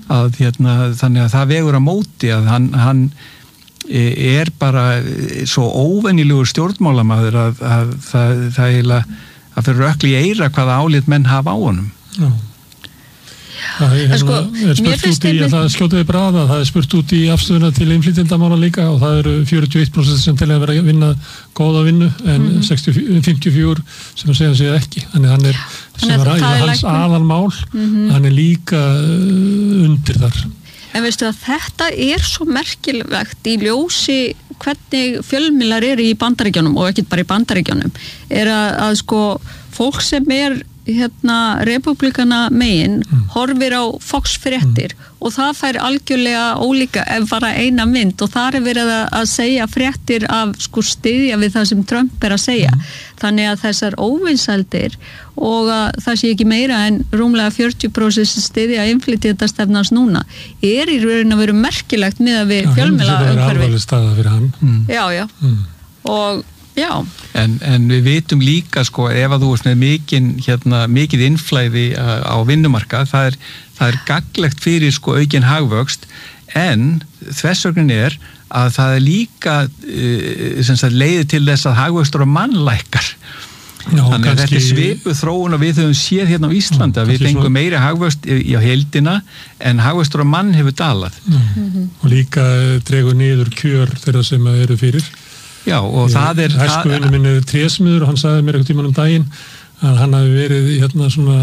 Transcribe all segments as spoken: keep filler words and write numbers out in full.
að hérna, þannig að það vegur að móti að hann, hann er bara svo óvenjulegur stjórnmálamaður að, að það, það eiginlega að fyrir rökli í eyra hvaða álit menn hafa á honum. Já. Það er, hérna, sko, er spurt út í að það skjótaði braða, það er spurt út í afstöðuna til innflytjendamála líka og það eru fjörutíu og eitt prósent sem til að vera að vinna góða vinnu en mm-hmm. sextíu, fimmtíu og fjögur sem að segja sig ekki. Þannig hann er, sem var að hans aðalmál, mm-hmm. hann er líka undir þar. En veistu að þetta er svo merkilvægt í ljósi hvernig fjölmiðlar eru í Bandaríkjunum og ekkert bara í Bandaríkjunum er að, að sko fólk sem er hérna republikana megin mm. horfir á Fox fréttir mm. og það fær algjörlega ólíka ef bara eina mynd og það er verið að, að segja fréttir af sko styðja við það sem Trump er að segja. Mm. Þannig að þessar óvinsældir og að það sé ekki meira en rúmlega fjörutíu prósent styðja innflytjendastefnans núna er í raun að vera merkilegt með að við fjölmiðla umhverfi. Já, það er alvarleg staða fyrir hann. Mm. Já, já. Mm. Og já. En, en við vitum líka sko ef að þú ert með mikinn hérna, mikið innflæði á vinnumarkað, það er, það er gagnlegt fyrir sko aukinn hagvöxt en þversögnin er að það er líka uh, sem sagt, leiði til þess að hagvöxtur og mannlækkar. Já, þannig að þetta er svipuð þróun og við höfum séð hérna á Íslandi að við fengum svo... meiri hagvöxt í, í heildina en hagvöxtur og mann hefur dalað. Mm-hmm. Og líka dregur niður kjör þeirra sem eru fyrir. Já, og ég, það er... Hæskuvinni minn er trésmiður og hann sagði mér eitthvað tímann um daginn að hann hafi verið hérna svona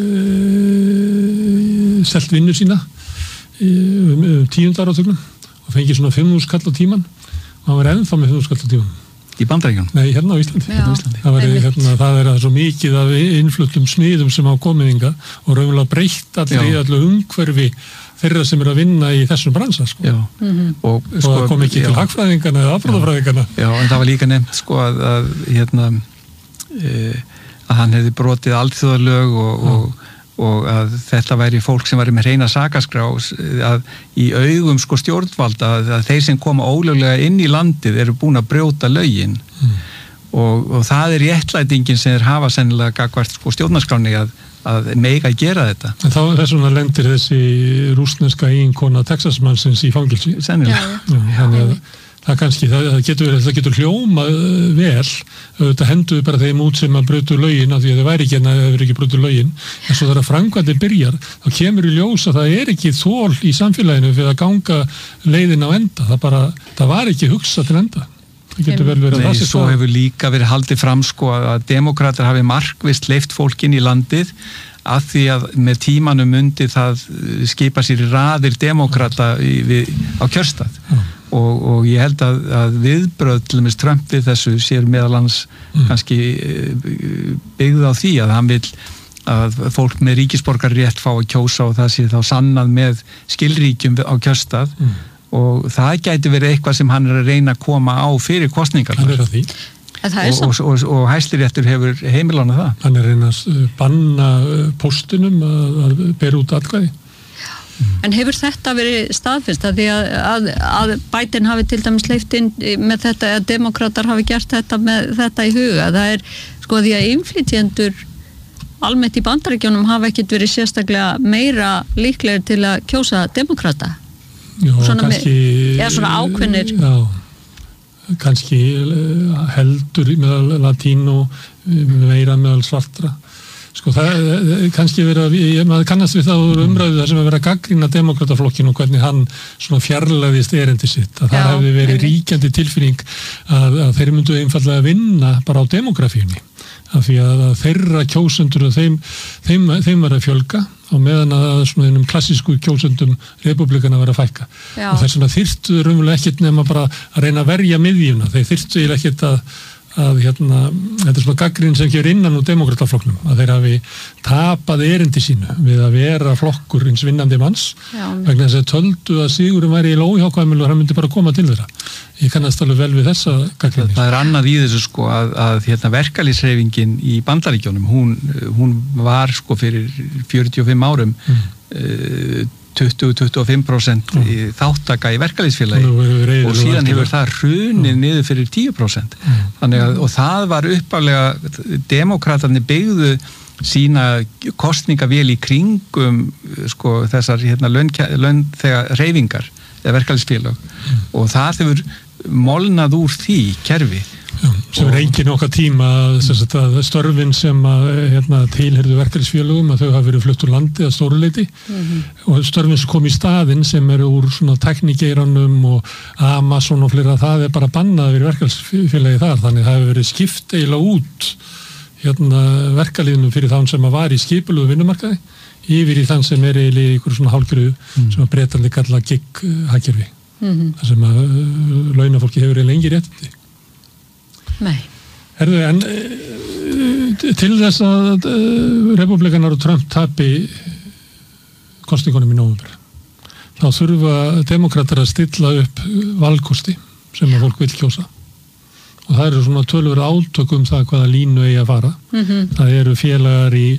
e, selt vinnu sína e, um, um tíundar átögnum og fengið svona fimm þúsund kall á tíman og hann var ennþá með fimm þúsund kall á tíman. Í Bandaríkjunum? Nei, hérna á Íslandi. Hérna á Íslandi. Það, var, hérna, það er svo mikið af innfluttum smiðum sem á komiðinga og raunverulega breytt allir í allir umhverfi þeirra sem eru að vinna í þessum bransa sko. Já. Mm-hmm. og, og sko, það kom ekki já. Til hagfræðingana eða afbrotafræðingana. Já, en það var líka nefnt sko að, að hérna e, að hann hefði brotið alþjóðalög og, og, og að þetta væri fólk sem væri með hreina sakaskrá að í augum sko stjórnvalda að, að þeir sem koma ólöglega inn í landið eru búin að brjóta lögin mm. og, og það er réttlætingin sem þeir hafa sennilega gagnvart sko stjórnarskráni að að mega gera þetta. En þá þess vegna lendir þessi rússneska eiginkona Texasmannsins í fangilsi. Sennilega. Já, þannig að það kannski, það, það getur, það getur hljómað vel, þetta henduðu bara þeim út sem að brutu lögin, af því að það væri ekki en að það er ekki brutu lögin, en svo þar að framkvæmdin byrjar, þá kemur í ljós að það er ekki þol í samfélaginu fyrir að ganga leiðin á enda, það bara, það var ekki hugsað til enda. Nei, svo hefur líka verið haldið fram sko að demokrater hafi markvisst leyft fólkin í landið að því að með tímanum mundi það skipa sér í raðir demokrata í, við, á kjörstað mm. og, og ég held að, að viðbröð til dæmis Trump við þessu sér meðal hans mm. kannski byggð á því að hann vil að fólk með ríkisborgarrétt fá að kjósa og það sé þá sannað með skilríkjum á kjörstað mm. og það gæti verið eitthvað sem hann er að reyna að koma á fyrir kostningar og, og, og, og Hæstiréttur hefur heimilana það. Hann er að reyna að banna póstunum að, að bera út atkvæði. Mm. En hefur þetta verið staðfest að því að, að, að Biden hafi til dæmis leyft inn með þetta, að demokrater hafi gert þetta með þetta í huga? Það er sko því að innflytjendur almennt í Bandaríkjunum hafa ekkert verið sérstaklega meira líklegir til að kjósa demokrata. Já, svona kannski, með, eða svona ákveðnir já, kannski heldur meðal latínu meira meðal svartra sko það kannski vera maður kannast við það umræðu þar sem að vera gagnrýna demokrataflokkinu og hvernig hann svona fjarlæðist erindi sitt að það hefði verið ríkjandi tilfinning að, að þeir myndu einfallega vinna bara á demografíunni af því að, að þeirra kjósendur og þeim, þeim, þeim var að fjölga og meðan að svona einum klassísku kjósendum republikana var að fækka. Já. Og þess vegna þyrftu raunverulega ekkert nema bara að reyna að verja miðjuna. Þeir þyrftu eiginlega ekkert að, að hérna, þetta er svona gagnrýnin sem kemur innan úr demokrataflokknum, að þeir hafi tapað erindi sínu við að vera flokkur eins vinnandi manns, Já. Vegna þess að töldu að sigurinn væri í lóhjákvæmilu og hann myndi bara koma til þeirra. Ég kannast alveg vel við þessa gagnrýni. Það er annað í þessu sko að, að hérna, verkalýðshreyfingin í Bandaríkjunum, hún, hún var sko fyrir fjörutíu og fimm árum mm. uh, tuttugu til tuttugu og fimm prósent mm. þáttaka í verkalýðsfélagi og, og síðan hefur það hrunið mm. niður fyrir tíu prósent. Mm. Þannig að, og það var uppálega, demokratarnir byggðu sína kostningavél í kringum sko þessar hérna launþega hreyfingar eða verkalýðsfélög mm. og það hefur molnað úr því kerfi. Já, sem er engin okkar tíma að störfin sem að hérna, tilherðu verkalýðsfélögum að þau hafa verið flutt úr landi að stóruleiti mm-hmm. og störfin sem kom í staðinn sem eru úr svona teknikeiranum og Amazon og fleira, það er bara bannað við verkalýðsfélagi þar, þannig það hefur verið skipt eiginlega út hérna, verkalýðnum fyrir þann sem að var í skipulögu vinnumarkaði yfir í þann sem er eiginlega í ykkur svona hálfgerðu mm. sem að Bretarnir kalla gig-hagkerfi mm-hmm. þar sem að uh, launafólki hefur eiginlega engi réttindi. Nei. Herðu, en uh, til þess að uh, republikanar og Trump tapi kosningunum í nóvember þá þurfa demokratar að stilla upp valkosti sem að fólk vil kjósa og það eru svona tölur átök um það hvaða línu eigi að fara mm-hmm. það eru félagar í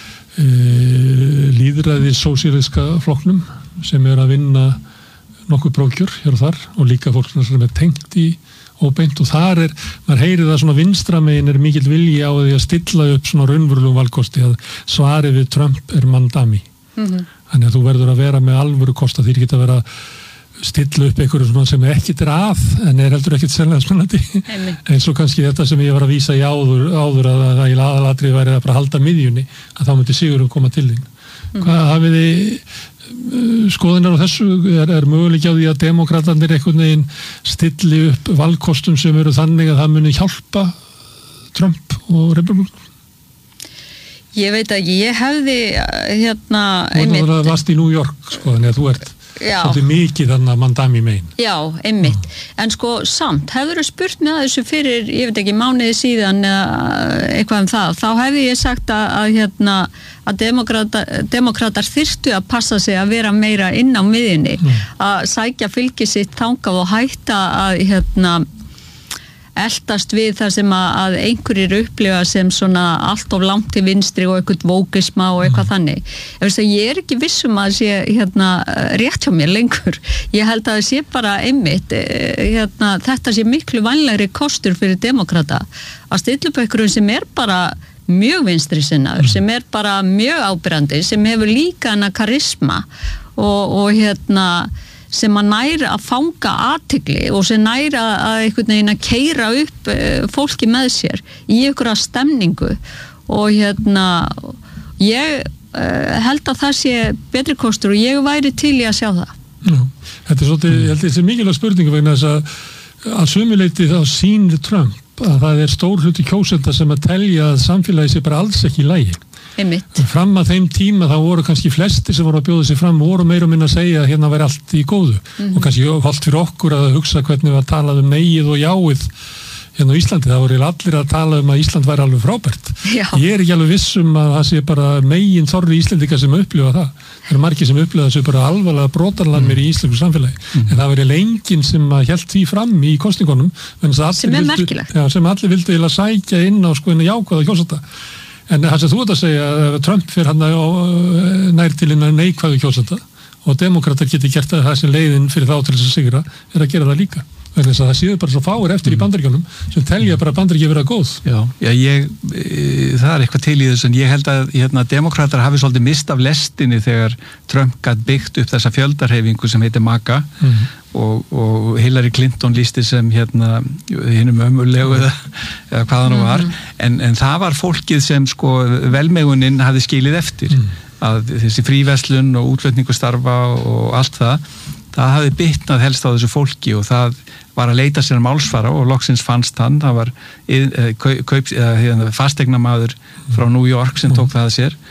uh, lýðræði sósíaliska flokknum sem er að vinna nokkuð prókjur hér og þar og líka fólk sem er tengt í óbeint og þar er, maður heyrir það svona vinstramegin er mikill vilji á því að stilla upp svona raunverulegum valkosti að svarið við Trump er mandami mm-hmm. þannig að þú verður að vera með alvöru kosta því ekki að vera stilla upp einhverju svona sem ekkit er að en er heldur ekkit sérlega spennandi eins og kannski þetta sem ég var að vísa í áður, áður að það í aðalatrið væri að bara halda miðjunni að þá myndi Sigurður koma til þín mm-hmm. hvað hafið þið skoðunar á þessu, er, er möguleiki á því að demokratarnir einhvern veginn stilli upp valkostum sem eru þannig að það muni hjálpa Trump og republikanum? Ég veit ekki, ég hefði hérna einmitt. Og það varst í New York sko, þannig að þú ert svolítið mikið þannig að mandami megin. Já, einmitt. Já. En sko samt, hefur þú spurt með þessu fyrir, ég veit ekki, mánuði síðan eða eitthvað um það, þá hefði ég sagt að, að hérna að demokrata, demokratar þyrftu að passa sig að vera meira inn á miðjunni, mm. að sækja fylgi sitt þangað og hætta að hérna eldast við það sem að, að einhverjir upplifa sem svona allt of langt til vinstri og eitthvað vókisma og eitthvað mm. þannig. Ég, ég er ekki vissum að það sé hérna, rétt hjá mér lengur. Ég held að það sé bara einmitt, hérna, þetta sé miklu vænlegri kostur fyrir demokrata að stilla upp einhverjum sem er bara mjög vinstri sinnaður, mm. sem er bara mjög ábyrrandi, sem hefur líka hana karisma og, og hérna sem að næra að fanga athygli og sem næra að einhvern veginn að keyra upp fólki með sér í einhverja stemningu og hérna ég uh, held að það sé betri kostur og ég væri til í að sjá það. Já, þetta er svolítið, ég held að þetta er mikilvæg spurning vegna þess að að sumuleyti þá sýnir Trump að það er stór hluti kjósenda sem að telja að samfélagi sé bara alls ekki í lagi. Einmitt. Fram að þeim tíma þá voru kannski flesti sem voru að bjóða sig fram voru meira og minna að segja að hérna væri allt í góðu mm-hmm. og kannski holdt fyrir okkur að hugsa hvernig við að tala um neyið og jáið hérna á Íslandi, það voru allir að tala um að Ísland væri alveg frábært. Já. Ég er ekki alveg viss um að það sé bara megin þorri Íslendinga sem upplifa það. Það eru margir sem upplifa þessu bara alvarlega brotarlamir mm. í íslensku samfélagi mm. en það verið lengin sem að hélt því fram í kosningunum sem er merkilegt. Já, sem allir vildu eiginlega sækja inn á sko inn að jákvæða kjósenda. En það sem þú ert að segja að Trump fyrir hann nær til innan neikvæðu kjósenda og demokrater geti gert að það sem leiðin fyrir þá til þess að sigra er að gera það líka. Þannig að það séu bara svo fáir eftir mm. í Bandaríkjunum sem telja bara Bandaríkja vera góð. Já, já ég, e, það er eitthvað til í þessu en ég held að hérna, demokrater hafi svolítið mist af lestinni þegar Trump gat byggt upp þessa fjöldarhefingu sem heitir MAGA mm. og, og Hillary Clinton lísti sem hérna hinnum ömurlegu eða, eða hvað það nú var mm. en, en það var fólkið sem sko velmegunin hafi skilið eftir mm. að þessi fríverslun og útflutningastarfa og allt það það hafi bitnað helst á þessu fólki og það var að leita sér málsfara og loksins fannst hann, það var kaup, fastegnamaður frá New York sem tók það að sér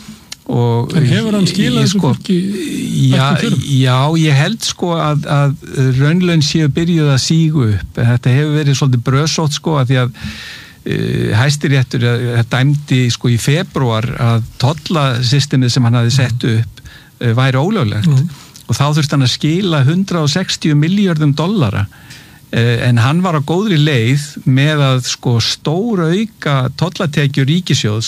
og en hefur hann skilað þessu sko, fólki já, já, ég held sko að, að raunlaun séu byrjuð að sígu upp, þetta hefur verið svolítið bröðsótt sko að því að uh, Hæstiréttur uh, dæmdi sko í febrúar að tollasystemið sem hann hafi sett upp uh, væri ólöglegt mm. og þá þurfti hann að skila hundrað og sextíu milljörðum dollara en hann var á góðri leið með að sko stóra auka tollatekjur ríkissjóðs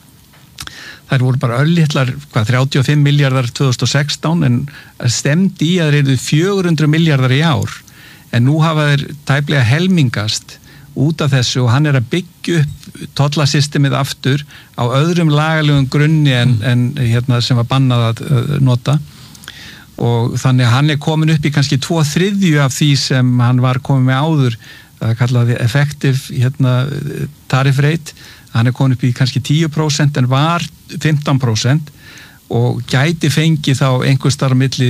þær voru bara örlitlar hvað þrjátíu og fimm milljarðar tvö þúsund og sextán en stemdi í að þeir eru fjögur hundruð milljarðar í ár en nú hafa þeir tæplega helmingast út af þessu og hann er að byggja upp tollasystemið aftur á öðrum lagalegum grunni en, en hérna sem var bannað að nota og þannig að hann er komin upp í kannski tvo þriðju af því sem hann var komin með áður, það kallaði effective hérna, tariff rate, hann er komin upp í kannski tíu prósent en var fimmtán prósent og gæti fengi þá einhvers þar á milli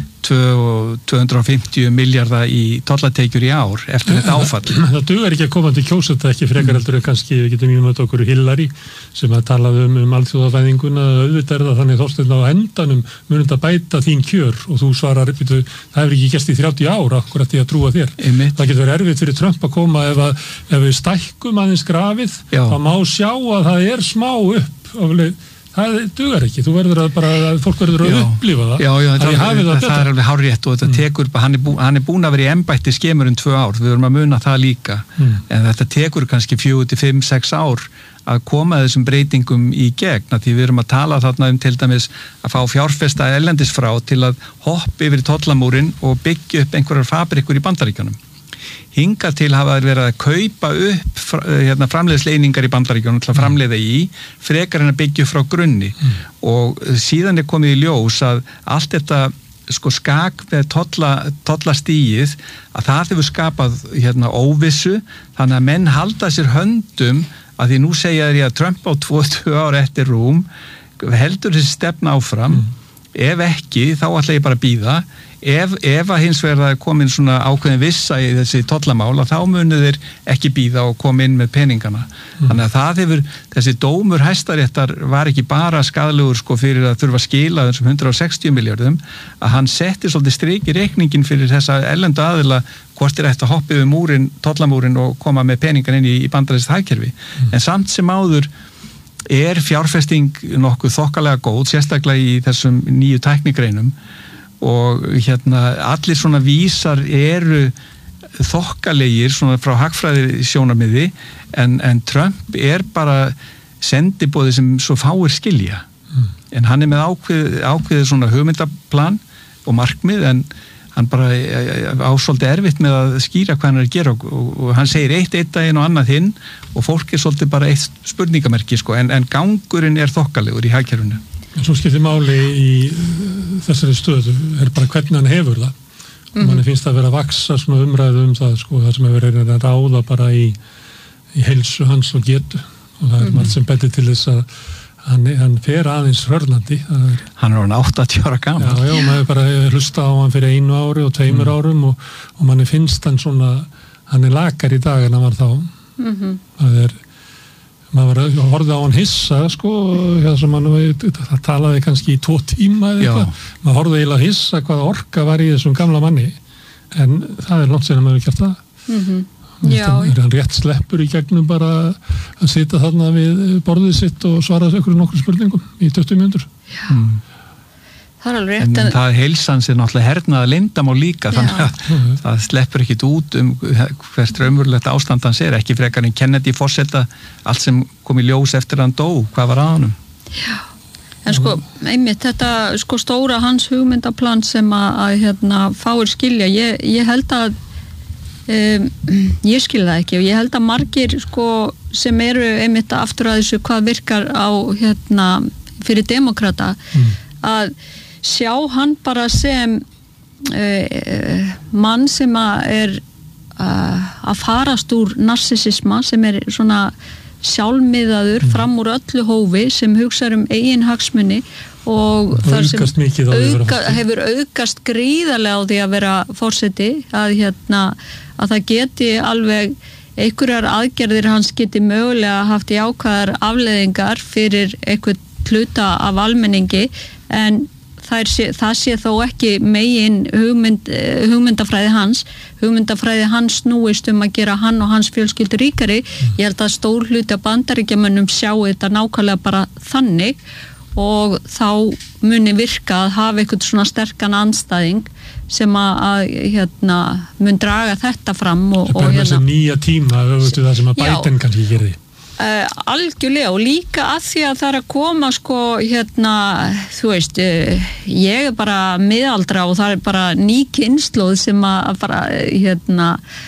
tvö hundruð og fimmtíu milljarða í tollatekjur í ár eftir þetta áfall. Það dugar ekki að koma til kjósenda ekki frekar heldur en kannski við getum mjög með okkur Hillary sem að talaði um, um alþjóðafæðinguna auðvitað er það þannig þórstin á endanum munum þetta bæta þín kjör og þú svarar byrju, það hefur ekki gæst í þrjátíu ár akkurat því að trúa þér. Einmitt. Það getur verið erfitt fyrir Trump að koma ef, að, ef við stækkum aðeins grafið þá má sjá að það er smá upp oflega. Það dugar ekki, þú verður að bara, að fólk verður að já. upplifa það. Já, já, það, það, það, það er alveg hárrétt og þetta mm. tekur, hann er, bú, hann er búin að vera í embætti skemur um tvö ár, við verðum að muna það líka, mm. en þetta tekur kannski fjögur til fimm, sex ár að koma þessum breytingum í gegn, því við erum að tala þarna um til dæmis að fá fjárfesta erlendis frá til að hoppa yfir tollamúrin og byggja upp einhverjar fabrikur í Bandaríkjunum. Hingað til hafa þeir verið að kaupa upp hérna, framleiðsleiningar í Bandaríkjunum til að framleiða í, frekar en að byggja frá grunni mm. og síðan er komið í ljós að allt þetta sko skak með tolla, tollastíið að það hefur skapað hérna, óvissu, þannig að menn halda sér höndum að því nú segja þeir að Trump á tvo til tvö ár eftir rúm heldur þessi stefna áfram mm. ef ekki þá ætla ég bara að bíða Ef, ef að hins vegar það komin svona ákveðin vissa í þessi tollamála þá munu þeir ekki bíða og koma inn með peningana. Mm. Þannig að það hefur, þessi dómur Hæstaréttar var ekki bara skaðlegur sko fyrir að þurfa að skila þessum hundrað og sextíu milljörðum, að hann setti svolítið strik í reikningin fyrir þessa erlendu aðila hvort er eftir að hoppa yfir múrin, tollamúrin og koma með peningan inn í, í bandarískt hagkerfi. Mm. En samt sem áður er fjárfesting nokkuð þokkalega góð, sérstaklega í þessum nýju tæknigreinum og hérna allir svona vísar eru þokkalegir svona frá hagfræði sjónarmiði en, en Trump er bara sendiboði sem svo fáir skilja mm. en hann er með ákveð, ákveðið svona hugmyndaplan og markmið en hann bara ásvoldi erfitt með að skýra hvað hann er að gera og, og, og hann segir eitt eitt daginn og annað hinn og fólk er svolítið bara eitt spurningamerki sko en, en gangurinn er þokkalegur í hagkerfinu. En svo skiptir máli í þessari stöðu er bara hvernig hann hefur það mm-hmm. og manni finnst að vera að vaksa svona umræðu um það sko, það sem hefur verið að ráða bara í, í heilsu hans og getu og það er mm-hmm. margt sem betur til þess að hann, hann fer aðeins hörlandi er, hann er orðinn áttatíu ára gamall já, já, maður bara hlusta á hann fyrir einu ári og tveimur mm. árum og, og manni finnst hann svona hann er lakar í dag en hann var þá mm-hmm. það er maður var að horfa á hann hissa sko, sem hann það talaði kannski í tvo tíma eða eitthvað, maður horfði eiginlega hissa hvað orka var í þessum gamla manni en það er langt sem maður ekki eftir það mm-hmm. er hann rétt sleppur í gegnum bara að sitja þarna við borðið sitt og svara okkur nokkur spurningum í tuttugu mínútur mm. það er alveg rétt en, en það heilsans er náttúrulega hernaða leyndamál líka já. Þannig að mm. það sleppur ekkit út um hvert raunverulegt ástand hans er ekki frekar en Kennedy forseta allt sem kom í ljós eftir hann dó hvað var að honum já en sko einmitt þetta sko stóra hans hugmyndaplan sem að, að hérna fáir skilja ég, ég held að um, ég skilja það ekki og ég held að margir sko sem eru einmitt aftur að þessu hvað virkar á hérna fyrir demokrata mm. að sjá hann bara sem uh, mann sem að er uh, að farast úr narsisisma sem er svona sjálfmiðaður mm. fram úr öllu hófi sem hugsa um eigin hagsmuni og þar sem auka, hefur aukast gríðarlega á því að vera forseti að, hérna, að það geti alveg einhverjar aðgerðir hans geti mögulega haft jákvæðar afleiðingar fyrir einhvern hluta af almenningi en Það, sé, það sé þó ekki megin hugmynd, hugmyndafræði hans hugmyndafræði hans snúist um að gera hann og hans fjölskyldu ríkari ég held að stór hluti af Bandaríkjamönnum sjá þetta nákvæmlega bara þannig og þá muni virka að hafa eitthvað svona sterkan andstæðing sem að, að hérna, mun draga þetta fram og, og hérna þessi nýja tíma það sem að Biden kannski gerði Uh, algjörlega og líka að því að það er að koma sko hérna þú veist uh, ég er bara miðaldra og það er bara ný kynslóð sem að bara hérna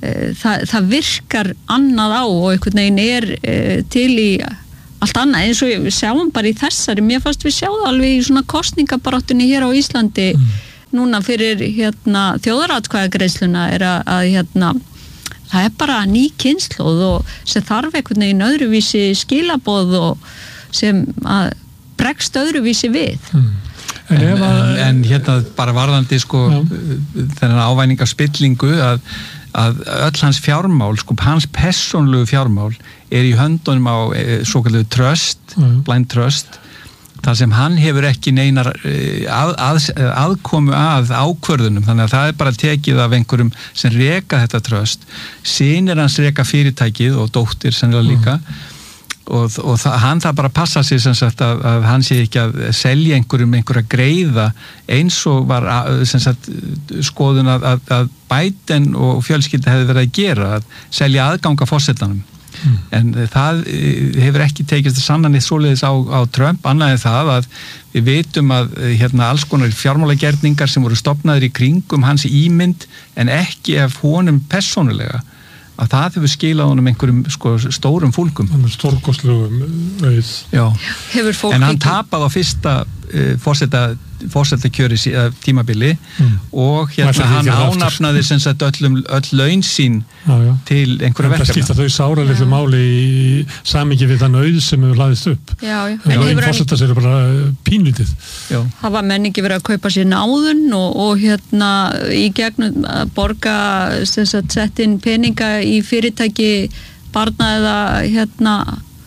það, það virkar annað á og einhvern veginn er uh, til í allt annað, eins og við sjáum bara í þessari, mér fannst við sjáum alveg í svona kosningabaráttunni hér á Íslandi mm. núna fyrir hérna þjóðaratkvæðagreiðsluna er að, að hérna það er bara ný kynslóð og sem þarf einhvern veginn öðruvísi skilaboð og sem að bregst öðruvísi við mm. En, en, en, en hérna bara varðandi sko þennan ávæning af spillingu að, að öll hans fjármál, sko hans persónlegu fjármál er í höndunum á svo kallu trust, mm. blind trust þar sem hann hefur ekki neinar að, að, aðkomu að ákvörðunum, þannig að það er bara tekið af einhverjum sem reka þetta trust, synir hans reka fyrirtækið og dóttir sennilega líka mm. og, og það, hann það bara passa sig sem sagt að, að hann sé ekki að selja einhverjum einhverja greiða eins og var sem sagt skoðun að, að, að Biden og fjölskylda hefði verið að gera, að selja aðganga forsetanum. Mm. En það hefur ekki tekist sannanir svoleiðis á, á Trump, annað en það að við vitum að hérna alls konar fjármálagerningar sem voru stofnaðir í kringum hans ímynd en ekki ef honum persónulega, að það hefur skilað honum einhverjum sko, stórum fúlgum. Stórkostlugum auð. Já, hefur fólk en hann ekki... tapaði á fyrsta uh, forseta forsetakjöri tímabili mm. og hérna hann ánafnaði sem sagt öllum, öll laun sín já, já. til einhverja verkefna. Það skipta þau sáralitlu máli í samingi við þann auð sem hefur hlaðist upp. Já, já. En laun forsetas eru bara pínlítið. Já. Hafa menn ekki verið að kaupa sér náðun og, og hérna í gegnum að borga sem sagt sett inn peninga í fyrirtæki barna eða hérna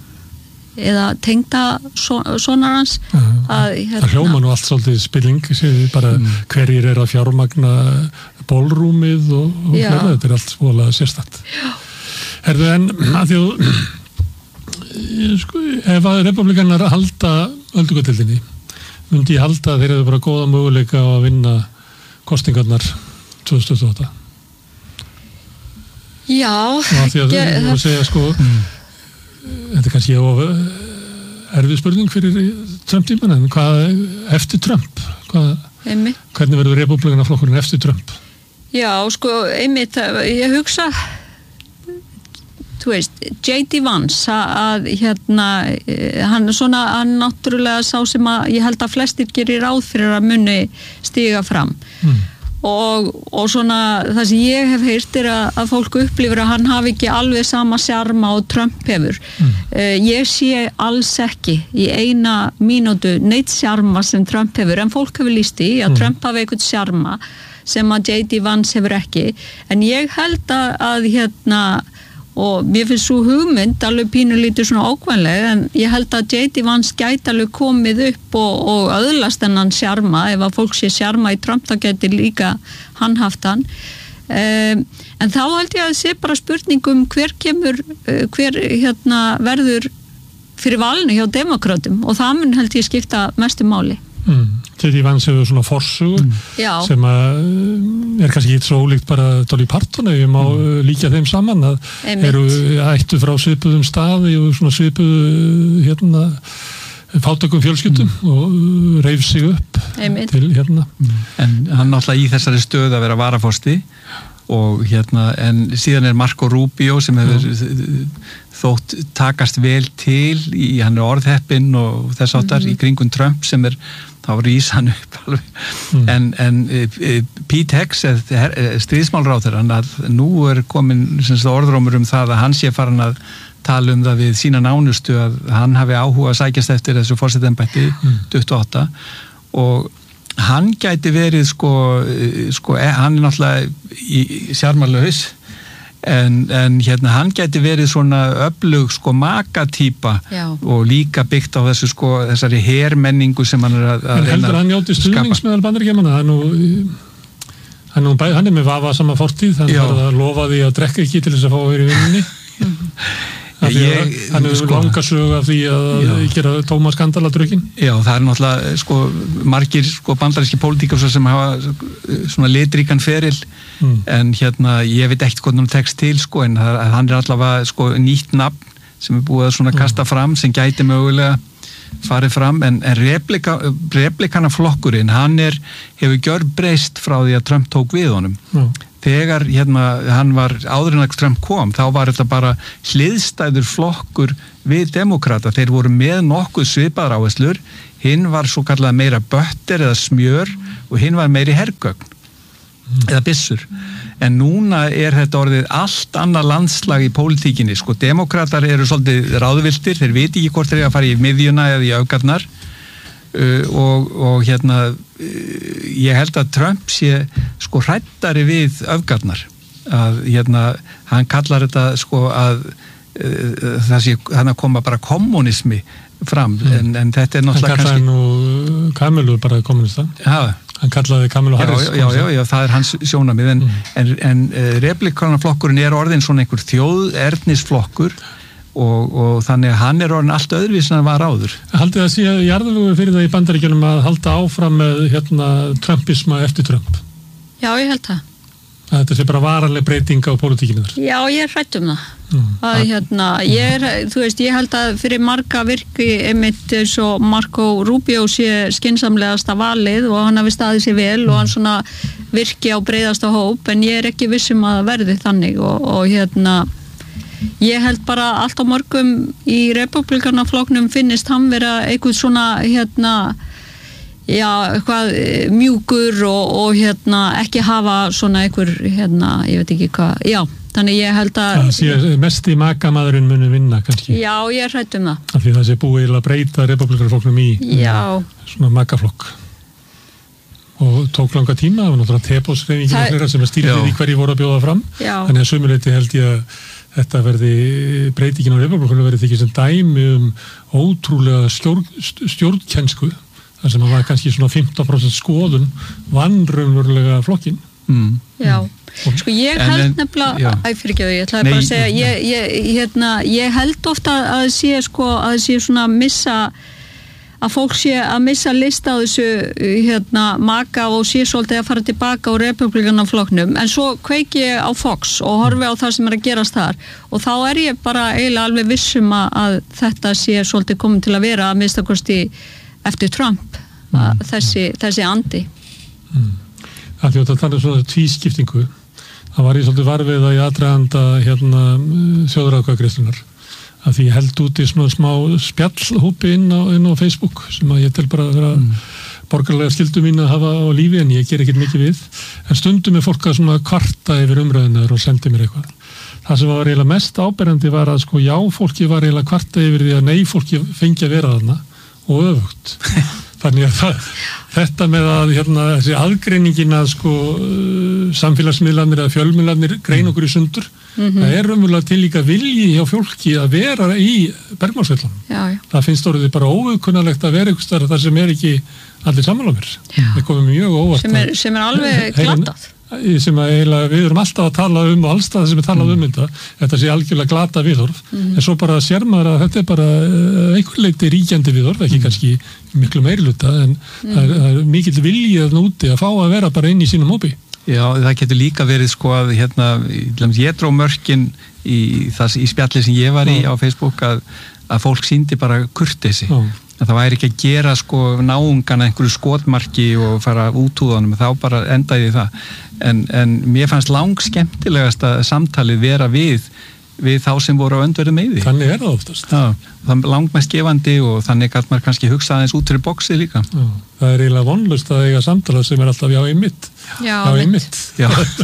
eða tengda sonar hans að, hérna, það hljóma nú allt svolítið spilling bara mm. hverjir er að fjármagna bólrúmið og, og fleira, þetta er allt svolega sérstætt. Herðu en að því að sko, ef að republikanar halda öldungatildinni myndi ég halda að þeir eru bara góða möguleika á að vinna kostingarnar tvö þúsund tuttugu og átta. Já, og að því að þú voru að segja sko mm. þetta er kannski erfið spurning fyrir Trump-tíman, en hvað eftir Trump? Hvað, hvernig verður republikanaflokkurinn eftir Trump? Já, sko, einmitt, ég hugsa þú veist, J D Vance að hérna, hann er svona hann náttúrulega sá sem að ég held að flestir gerir ráð fyrir að munni stíga fram mm. Og, og svona það sem ég hef heyrt er að, að fólk upplifir að hann hafi ekki alveg sama sjarma og Trump hefur mm. uh, ég sé alls ekki í eina mínútu neitt sjarma sem Trump hefur en fólk hefur líst í að mm. Trump hafi eitthvað sjarma sem að J D Vance hefur ekki en ég held að, að hérna og mér finnst svo hugmynd alveg pínulítið svona ákvæmlega en ég held að J D Vance gæti alveg komið upp og, og öðlast hennan sjarma ef að fólk sé sjarma í Trump þá gæti líka hann haft hann um, en þá held ég að sé bara spurningum hver kemur uh, hver hérna verður fyrir valinu hjá demokratum og það mun held ég skipta mestu máli. Mm. J D Vance hefur svona forsögu mm. sem að er kannski ekki svo ólíkt bara Dolly Parton ef ég má mm. líka þeim saman að Einmitt. Eru ættu frá svipuðum staði og svona svipuðu hérna fátökum fjölskyldum mm. og reif sig upp Einmitt. Til hérna mm. en hann náttúrulega í þessari stöð að vera varaforsti og hérna en síðan er Marco Rubio sem hefur mm. þótt takast vel til í hann er orðheppinn og þess áttar mm. í kringum Trump sem er þá rís hann upp alveg mm. en, en e, Pete Hegseth stríðsmálráðherra að nú er komin orðrómur um það að hann sé farin að tala um það við sína nánustu að hann hafi áhuga að sækjast eftir þessu forsetaembætti mm. tuttugu og átta og hann gæti verið sko, sko hann er náttúrulega sjarmarlaus en, en hérna hann gæti verið svona öflug sko makatýpa og líka byggt á þessu sko þessari hermenningu sem hann er að, að en heldur hann njóti stuðnings meðal Bandaríkjamanna hann er nú hann er, bæ, hann er með vafa sama fortíð hann er að lofa því að drekka ekki til þess að fá að vera í vinninni Ég, ég, hann hefur sko, langa sög af því að já. Gera tóma skandaladrukkin. Já, það er náttúrulega sko, margir sko, bandaríski pólitíkar sem hafa svona litríkan feril mm. en hérna, ég veit ekkert hvernig hann tekst til sko, en það, hann er allavega sko, nýtt nafn sem er búið að svona kasta mm. fram sem gæti mögulega farið fram en, en replika, replikana flokkurinn hann er, hefur gjörbreyst frá því að Trump tók við honum mm. þegar hérna, hann var áður en að Trump kom, þá var þetta bara hliðstæður flokkur við demokrata, þeir voru með nokkuð svipaðar áherslur, hinn var svo kallað meira bötter eða smjör og hinn var meiri hergögn mm. eða byssur, en núna er þetta orðið allt annað landslag í pólitíkinni, sko, demokratar eru svolítið ráðviltir, þeir viti ekki hvort þeir eru að fara í miðjuna eða í öfgarnar uh, og, og hérna uh, ég held að Trump sé sko hrættari við öfgarnar, að hérna hann kallar þetta sko að uh, það sé hann að koma bara kommunismi fram, mm. en, en þetta er náttúrulega kannski... Hann kallaði nú Kamilu bara kommunista. Já. Hann kallaði Kamilu Harris. Já, já, já, já, það er hans sjónamið, en, mm. en, en uh, republikanaflokkurinn er orðin svona einhver þjóðernisflokkur og, og þannig að hann er orðin allt öðruvísin en hann var áður. Haldið að sé jarðalögu fyrir það í Bandaríkjunum að halda áfram með hérna Trumpisma eftir Trump? Já, ég held það. Að þetta sé bara varanleg breyting á pólitíkinni þar? Já, ég er hrætt um það. Mm. Að hérna, ég er, þú veist, ég held að fyrir marga virki einmitt eins og Marco Rubio sé skynsamlegasta valið og hann hafi staðið sér vel mm. og hann svona virki á breiðasta hóp, en ég er ekki vissum að verði þannig og, og hérna ég held bara allt á mörgum í republikanaflokknum finnist hann vera eitthvað svona hérna já, eitthvað mjúkur og, og hérna ekki hafa svona einhver hérna, ég veit ekki hvað, já þannig ég held að það sé mest í makamadurinn muni vinna kannski. Já, ég er hrædd um það. Af því það sé búið að breyta republikanaflokknum í já. Svona makaflokk og tók langa tíma, það var náttúrulega tepósreifingin og flera sem að stýrði því hverju voru að bjóða fram já. Þannig að sömuleyti held ég að þetta verði breytingin á republikanum verði þykir sem dæmi um ótrúlega stjórn, stjórnkensku þar sem að var kannski svona fimmtán prósent skoðun vannraunverulega flokkin. Mm. Já, sko ég held nefnilega, æ fyrir ekki að ég ætlaði Nei, bara að segja, ég, ég, hérna, ég held ofta að það sé sko, að það sé svona að missa, að fólk sé að missa lista á þessu hérna maka og sé svolítið að fara tilbaka á republikanaflokknum, en svo kveiki ég á Fox og horfi á það sem er að gerast þar og þá er ég bara eiginlega alveg vissum að, að þetta sé svolítið komið til að vera að minnstakosti eftir Trump, að, mm. þessi, þessi andi. Mm. Það er þetta þannig svona tvískiptingu. Það var ég svolítið varfið að ég aðdraganda hérna þjóðaratkvæðagreiðslunnar að því ég held út í svona smá spjallhópi inn á, inn á Facebook sem að ég tel bara að vera mm. borgarlega skyldu mín að hafa á lífi en ég ger ekkert mikið við. En stundum er fólk að svona kvarta yfir umræðunar og sendi mér eitthvað. Það sem var eiginlega mest áberandi var að sko já fólki var eiginlega kvarta yfir því að nei fólki fengi að vera þarna og öfugt. Þannig að það, þetta með að hérna, þessi aðgreiningin að sko samfélagsmiðlarnir eða fjölmiðlarnir grein okkur í sundur, mm-hmm. það er raunverulega til líka vilji hjá fólki að vera í bergmálsveitlanum. Það finnst orðið bara óviðkunnalegt að vera einhvers staðar þar sem er ekki allir sammála mér. Það komið mjög óvart. Sem er, sem er alveg glatað. Sem að eiginlega, við erum alltaf að tala um og allstað sem við talað um þetta, þetta sé algjörlega glata viðhorf, mm. en svo bara sér maður að þetta er bara einhver leiti ríkjandi viðhorf, ekki mm. kannski miklu meiriluta, en mm. það er, það er mikill viljið núti að fá að vera bara inn í sínum hópi. Já, það getur líka verið sko að hérna, ég dró mörkin í, það, í spjalli sem ég var í á Facebook að, að fólk sýndi bara kurteisi. Já. Að það væri ekki að gera sko náungana einhverju skotmarki og fara út úr honum, þá bara endaði það. En, en mér fannst lang skemmtilegast að samtalið vera við, við þá sem voru á öndverðu meiði. Þannig er það oftast. Já, það er langmest gefandi og þannig að maður kannski hugsa aðeins út fyrir boxið líka. Já, það er eiginlega vonlust að eiga samtala sem er alltaf já einmitt. Já, já einmitt. Já.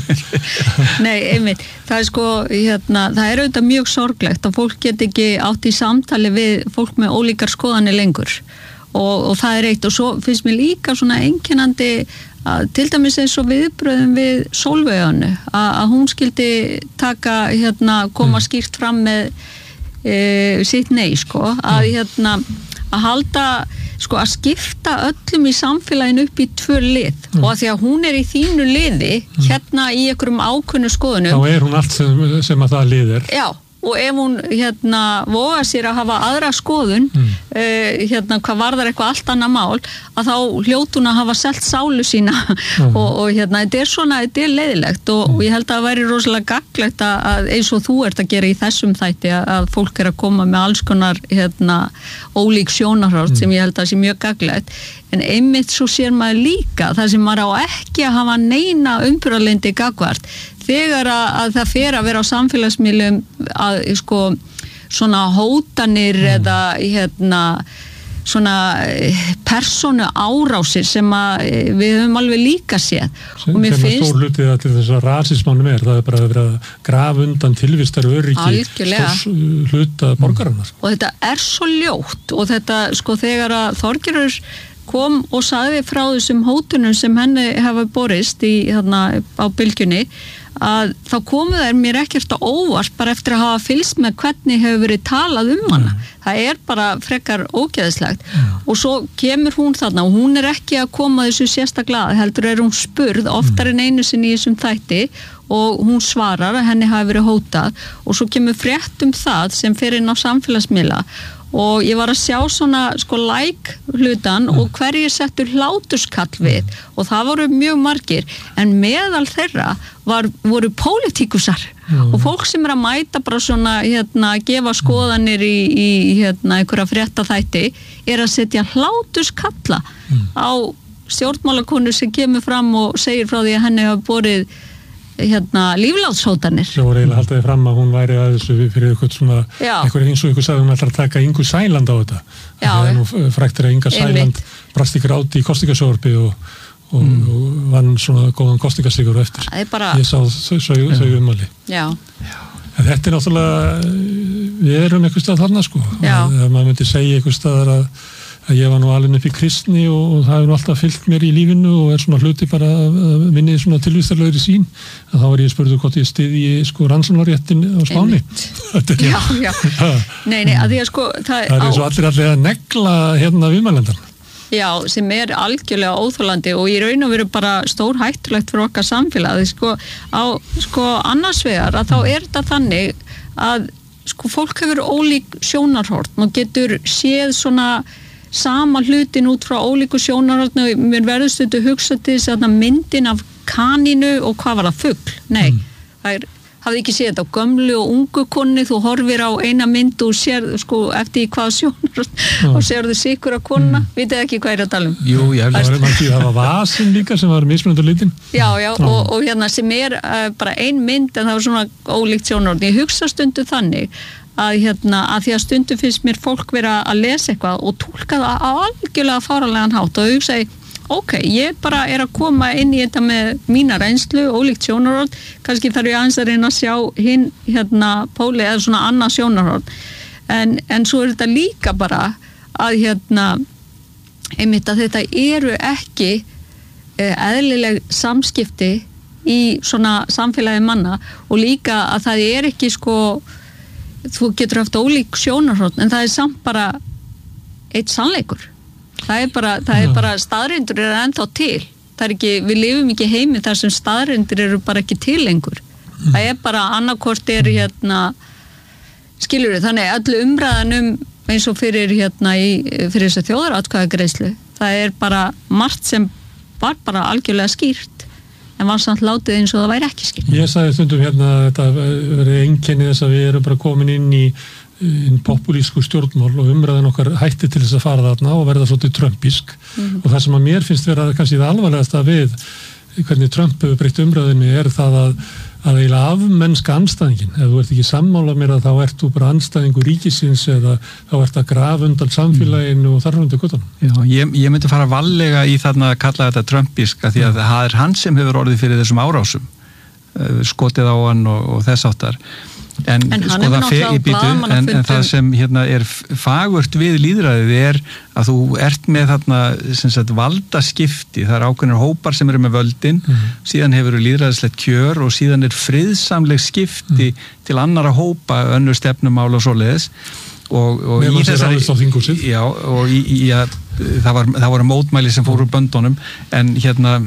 Nei, einmitt. Það er sko, hérna, það er auðvitað mjög sorglegt að fólk get ekki átt í samtali við fólk með ólíkar skoðanir lengur og, og það er eitt og svo finnst mér líka svona einkennandi að til dæmis eins og viðbröðum við Sólveigu að, að hún skildi taka, hérna, koma mm. skýrt fram með e, sitt nei, sko, að hérna að halda, sko, að skipta öllum í samfélaginu upp í tvö lið mm. og að því að hún er í þínu liði mm. hérna í einhverjum ákunnu skoðunum. Þá er hún allt sem, sem að það lið er. Já. Og ef hún hérna voga sér að hafa aðra skoðun mm. uh, hérna hvað varðar eitthvað allt annað mál að þá hljót hún að hafa selt sálu sína mm. og, og hérna þetta er svona, þetta er leiðilegt og, mm. og ég held að það væri rosalega gagnlegt að eins og þú ert að gera í þessum þætti að, að fólk er að koma með alls konar hérna ólík sjónarhort mm. sem ég held að sé mjög gagnlegt en einmitt svo sér maður líka það sem maður á ekki að hafa neina umburðarlyndi gagvart þegar að, að það fer að vera á samfélagsmiðlum að sko svona hótanir mm. eða hérna svona persónu árásir sem að við höfum alveg líka séð sem, og mér finnst stór hlutið að til þess að rasismannum er það er bara að vera að grafa undan tilvistar öryggi stórs hluta borgarinnar og þetta er svo ljótt og þetta sko þegar að Þorgerður kom og sagði frá þessum hótunum sem henni hafa borist í þarna á bylgjunni að þá komu þær mér ekkert á óvart bara eftir að hafa fylgst með hvernig hefur verið talað um hana. Mm. Það er bara frekar ógeðslegt mm. og svo kemur hún þarna og hún er ekki að koma þessu sérstaklega, heldur er hún spurð oftar en einu sinni í þessum þætti og hún svarar að henni hafi verið hótað og svo kemur frétt um það sem fer inn á samfélagsmiðla og ég var að sjá svona sko like hlutan mm. og hverjir settur hláturskall við og það voru mjög margir en meðal þeirra var, voru pólitíkusar mm. og fólk sem er að mæta bara svona hérna gefa skoðanir í, í hérna einhverja fréttaþætti er að setja hláturskalla mm. á stjórnmálakonu sem kemur fram og segir frá því að henni hafa borið hérna líflátshótanir. Svo var eiginlega haldaði fram að hún væri að þessu fyrir eitthvað svona eitthvað eins og eitthvað sagði hún ætlar að taka Ingu Sæland á þetta. Já. Það er nú fræktir að Inga Sæland brast ykkur áti í kostingasjónvarpi og, og, mm. og vann svona góðan kostingastigur eftir. Það er bara ég sá þau, þau, þau umali. Já. En þetta er náttúrulega við erum eitthvað stað þarna sko. Já. Að, að maður myndi segja eitthvað staðar að að ég var nú alveg upp í kristni og, og það hefur nú alltaf fylgt mér í lífinu og er svona hluti bara að minni svona tilvistarlegri sín að þá var ég spurður hvort ég styði sko rannsóknarréttin á Spáni já, já, nei, nei, að því að sko það, það er eins og allir allir að negla hérna viðmælendan já, sem er algjörlega óþolandi og í raun og veru bara stór hættulegt fyrir okkar samfélag sko, á sko annars vegar að þá er þetta þannig að sko fólk hefur ólík sjónarhorn og getur séð svona sama hlutin út frá ólíku sjónarhorni og mér verður stundu hugsa til þess að myndin af kanínu og hvað var það fugl? Nei, mm. það er, hafði ekki séð þetta á gömlu og ungu konni, þú horfir á eina mynd og sér sko eftir hvað sjónarhorn mm. og sér þú sikur að konna, mm. vitið ekki hvað er að tala um? Jú, ég held að það var vasin líka sem var mismunandi litin. Já, já, mm. og, og hérna sem er uh, bara ein mynd en það var svona ólíkt sjónarhorn. Ég hugsa stundu þannig að hérna, að því að stundum finnst mér fólk vera að lesa eitthvað og tólka það á algjörlega fáránlegan hátt og hugsa ok, ég bara er að koma inn í þetta með mína reynslu, ólíkt sjónarhorn kannski þarf ég aðeins að reyna að sjá hinn hérna póli eða svona annað sjónarhorn en, en svo er þetta líka bara að hérna einmitt að þetta eru ekki eh, eðlileg samskipti í svona samfélagi manna og líka að það er ekki sko þú getur haft ólík sjónarhorn en það er samt bara eitt sannleikur það er bara, það er bara staðreyndur er ennþá til það er ekki, við lifum ekki heimi þar sem staðreyndur eru bara ekki til lengur mm. það er bara annarkvort er hérna skilur við, þannig öllu umræðanum eins og fyrir hérna í, fyrir þess að þjóðaratkvæðagreiðslu það er bara margt sem var bara algjörlega skýrt en var samt látið eins og það væri ekki skil. Ég sagði stundum hérna að þetta verið einkenni þess að við erum bara komin inn í inn populísku stjórnmál og umræðan okkar hætti til þess að fara þarna og verða svolítið trumpísk mm-hmm. og það sem að mér finnst vera kannski það alvarlegasta við hvernig Trump hefur breytt umræðinni er það að að eiginlega afmennska andstæðingin ef þú ert ekki sammála mér að þá ert þú bara andstæðingur ríkisins eða þá ert að grafa undan samfélaginu og þar undir guttunum. Já, ég, ég myndi fara vallega í þarna að kalla þetta trumpíska því að það er hann sem hefur orðið fyrir þessum árásum skotið á hann og, og þess áttar en, en sko það fe, býtu, en, en það sem hérna er fagurt við lýðræðið er að þú ert með þarna sem sagt valdaskipti, það er ákveðnir hópar sem eru með völdin, mm. síðan hefur lýðræðislegt kjör og síðan er friðsamleg skipti mm. til annara hópa önnur stefnumál og svoleiðis og, og í þessari já, og í, í að það var, það voru mótmæli sem fóru úr böndunum en hérna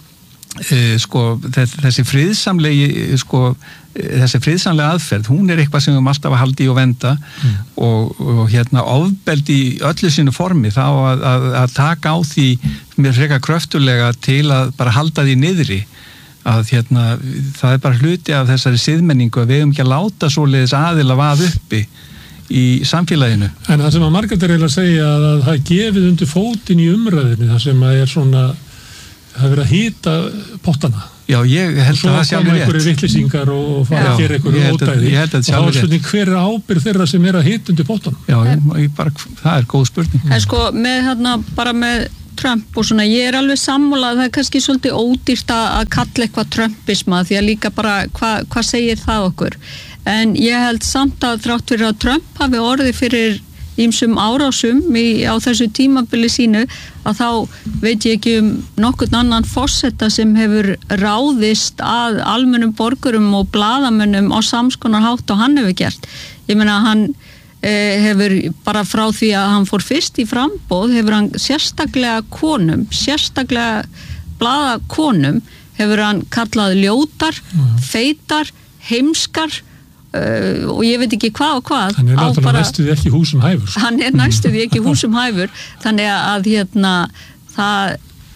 Uh, sko, þessi friðsamlegi sko, þessi friðsamlega aðferð hún er eitthvað sem við alltaf að halda í og venda mm. og, og hérna ofbeldi í öllu sínu formi þá að, að, að taka á því mér frekar kröftulega til að bara halda því niðri að hérna það er bara hluti af þessari siðmenningu að við hefum ekki að láta svoleiðis aðila vað uppi í samfélaginu. En það sem að Margrét er eiginlega að segja að, að það er gefið undir fótinn í umræðinu, það sem að er svona, það er verið að hýta pottana. Já, ég held að það sjálfur rétt. Svo koma einhverju vittlisingar og fara að gera einhverju ódæði. Ég held að það sjálfur rétt. Og þá er spurning, hver er ábyrgð þeirra sem er að hýta undir pottanum? Já, ég, bara, það er góð spurning. En sko, með hérna, bara með Trump og svona, ég er alveg sammála að það er kannski svolítið ódýrt að kalla eitthvað Trumpisma, því að líka bara, hvað hva segir það okkur? En ég held samt að þrátt fyrir að Trump hafi orðið fyrir ýmsum árásum í, á þessu tímabili sínu, að þá veit ég ekki um nokkurn annan forseta sem hefur ráðist að almennum borgurum og blaðamönnum á samskonar hátt og hann hefur gert. Ég meina hann eh, hefur bara frá því að hann fór fyrst í framboð, hefur hann sérstaklega konum, sérstaklega blaðakonum, hefur hann kallað ljótar, mm. feitar, heimskar, Uh, og ég veit ekki hvað og hvað. Hann er náttúrulega næstuði ekki húsum hæfur. Hann er næstuði ekki húsum hæfur, þannig að hérna það,